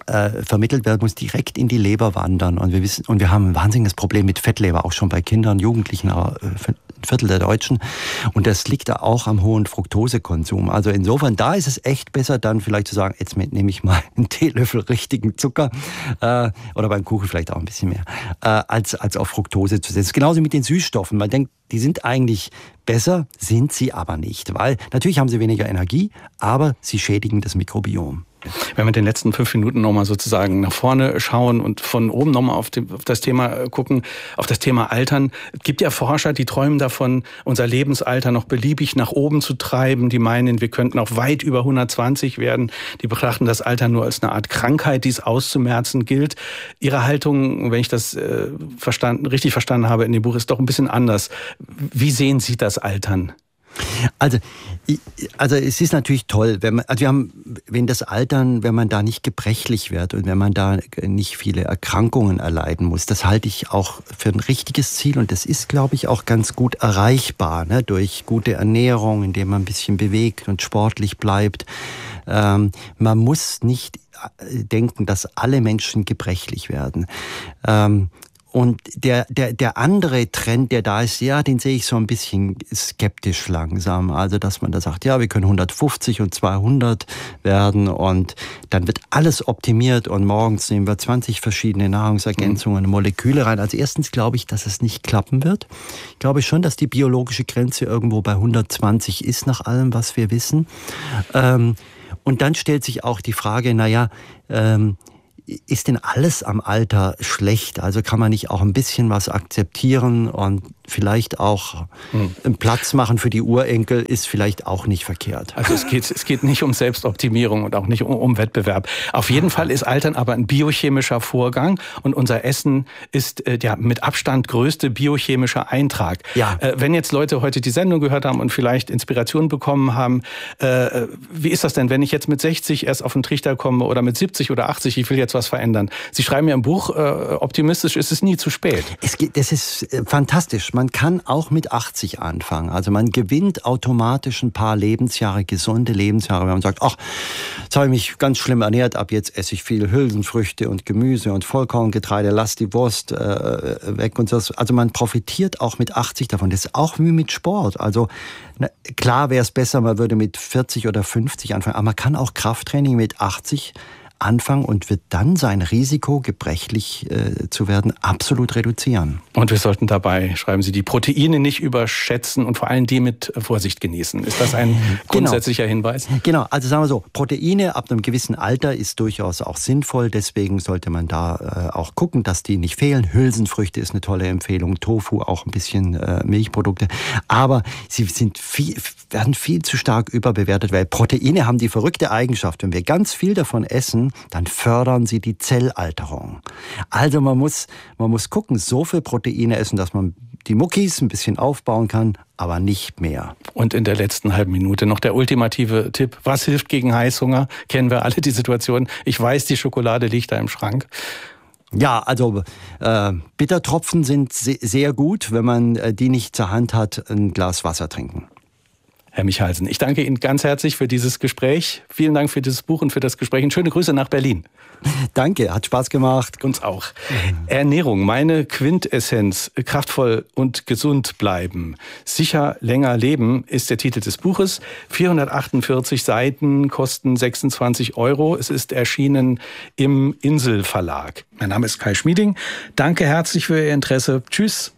äh, vermittelt werden muss, direkt in die Leber wandern. Und wir wissen, und wir haben ein wahnsinniges Problem mit Fettleber, auch schon bei Kindern, Jugendlichen, aber äh, ein Viertel der Deutschen. Und das liegt da auch am hohen Fructosekonsum. Also insofern, da ist es echt besser, dann vielleicht zu sagen, jetzt nehme ich mal einen Teelöffel richtigen Zucker äh, oder beim Kuchen vielleicht auch ein bisschen mehr, äh, als, als auf Fructose zu setzen. Genauso mit den Süßstoffen. Man denkt, die sind eigentlich besser, sind sie aber nicht. Weil natürlich haben sie weniger Energie, aber sie schädigen das Mikrobiom. Wenn wir in den letzten fünf Minuten nochmal sozusagen nach vorne schauen und von oben nochmal auf, auf das Thema gucken, auf das Thema Altern. Es gibt ja Forscher, die träumen davon, unser Lebensalter noch beliebig nach oben zu treiben. Die meinen, wir könnten auch weit über hundertzwanzig werden. Die betrachten das Alter nur als eine Art Krankheit, die es auszumerzen gilt. Ihre Haltung, wenn ich das äh, verstanden, richtig verstanden habe in dem Buch, ist doch ein bisschen anders. Wie sehen Sie das Altern? Also, also es ist natürlich toll, wenn man, also wir haben, wenn das Altern, wenn man da nicht gebrechlich wird und wenn man da nicht viele Erkrankungen erleiden muss, das halte ich auch für ein richtiges Ziel und das ist, glaube ich, auch ganz gut erreichbar, ne, durch gute Ernährung, indem man ein bisschen bewegt und sportlich bleibt. Ähm, man muss nicht denken, dass alle Menschen gebrechlich werden. Ähm, Und der, der, der andere Trend, der da ist, ja, den sehe ich so ein bisschen skeptisch langsam. Also, dass man da sagt, ja, wir können hundertfünfzig und zweihundert werden und dann wird alles optimiert und morgens nehmen wir zwanzig verschiedene Nahrungsergänzungen, mhm. Moleküle rein. Also erstens glaube ich, dass es nicht klappen wird. Ich glaube schon, dass die biologische Grenze irgendwo bei hundertzwanzig ist, nach allem, was wir wissen. Ähm, und dann stellt sich auch die Frage, naja, ähm, ist denn alles am Alter schlecht? Also kann man nicht auch ein bisschen was akzeptieren und vielleicht auch hm. einen Platz machen für die Urenkel, ist vielleicht auch nicht verkehrt. Also es geht, es geht nicht um Selbstoptimierung und auch nicht um, um Wettbewerb. Auf jeden Fall ist Altern aber ein biochemischer Vorgang und unser Essen ist äh, der mit Abstand größte biochemische Eintrag. Ja. Äh, wenn jetzt Leute heute die Sendung gehört haben und vielleicht Inspiration bekommen haben, äh, wie ist das denn, wenn ich jetzt mit sechzig erst auf den Trichter komme oder mit siebzig oder achtzig, ich will jetzt was verändern. Sie schreiben ja im Buch, äh, optimistisch ist es nie zu spät. Es geht, das ist äh, fantastisch. Man kann auch mit achtzig anfangen. Also man gewinnt automatisch ein paar Lebensjahre, gesunde Lebensjahre, wenn man sagt, ach, jetzt habe ich mich ganz schlimm ernährt, ab jetzt esse ich viel Hülsenfrüchte und Gemüse und Vollkorngetreide, lass die Wurst äh, weg und so. Also man profitiert auch mit achtzig davon. Das ist auch wie mit Sport. Also na, klar wäre es besser, man würde mit vierzig oder fünfzig anfangen, aber man kann auch Krafttraining mit achtzig anfangen und wird dann sein Risiko, gebrechlich äh, zu werden, absolut reduzieren. Und wir sollten dabei, schreiben Sie, die Proteine nicht überschätzen und vor allem die mit Vorsicht genießen. Ist das ein grundsätzlicher genau. Hinweis? Genau, also sagen wir so, Proteine ab einem gewissen Alter ist durchaus auch sinnvoll, deswegen sollte man da äh, auch gucken, dass die nicht fehlen. Hülsenfrüchte ist eine tolle Empfehlung, Tofu auch ein bisschen äh, Milchprodukte, aber sie sind viel, werden viel zu stark überbewertet, weil Proteine haben die verrückte Eigenschaft, wenn wir ganz viel davon essen, dann fördern sie die Zellalterung. Also man muss, man muss gucken, so viel Proteine essen, dass man die Muckis ein bisschen aufbauen kann, aber nicht mehr. Und in der letzten halben Minute noch der ultimative Tipp. Was hilft gegen Heißhunger? Kennen wir alle die Situation. Ich weiß, die Schokolade liegt da im Schrank. Ja, also äh, Bittertropfen sind se- sehr gut. Wenn man äh, die nicht zur Hand hat, ein Glas Wasser trinken. Herr Michalsen, ich danke Ihnen ganz herzlich für dieses Gespräch. Vielen Dank für dieses Buch und für das Gespräch. Und schöne Grüße nach Berlin. Danke, hat Spaß gemacht. Uns auch. Ernährung, meine Quintessenz, kraftvoll und gesund bleiben. Sicher länger leben ist der Titel des Buches. vierhundertachtundvierzig Seiten, kosten sechsundzwanzig Euro. Es ist erschienen im Insel Verlag. Mein Name ist Kai Schmieding. Danke herzlich für Ihr Interesse. Tschüss.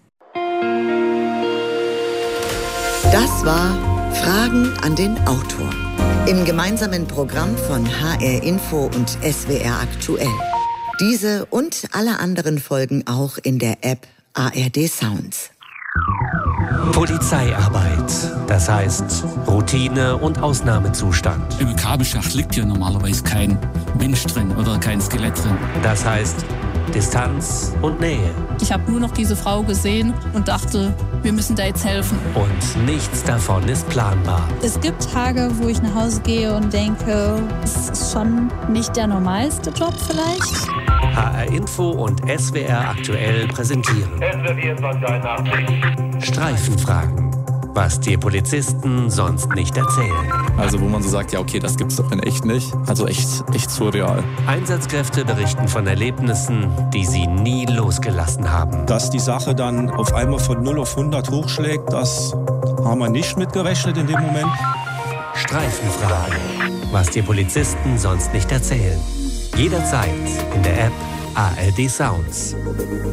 Das war Fragen an den Autor im gemeinsamen Programm von H R Info und S W R Aktuell. Diese und alle anderen Folgen auch in der App A R D Sounds. Polizeiarbeit, das heißt Routine und Ausnahmezustand. Im Kabelschacht liegt ja normalerweise kein Mensch drin oder kein Skelett drin. Das heißt Distanz und Nähe. Ich habe nur noch diese Frau gesehen und dachte, wir müssen da jetzt helfen. Und nichts davon ist planbar. Es gibt Tage, wo ich nach Hause gehe und denke, es ist schon nicht der normalste Job vielleicht. H R Info und S W R Aktuell präsentieren Streifenfragen. Was dir Polizisten sonst nicht erzählen. Also wo man so sagt, ja okay, das gibt's doch in echt nicht. Also echt, echt surreal. Einsatzkräfte berichten von Erlebnissen, die sie nie losgelassen haben. Dass die Sache dann auf einmal von null auf hundert hochschlägt, das haben wir nicht mitgerechnet in dem Moment. Streifenfragen. Was dir Polizisten sonst nicht erzählen. Jederzeit in der App A R D Sounds.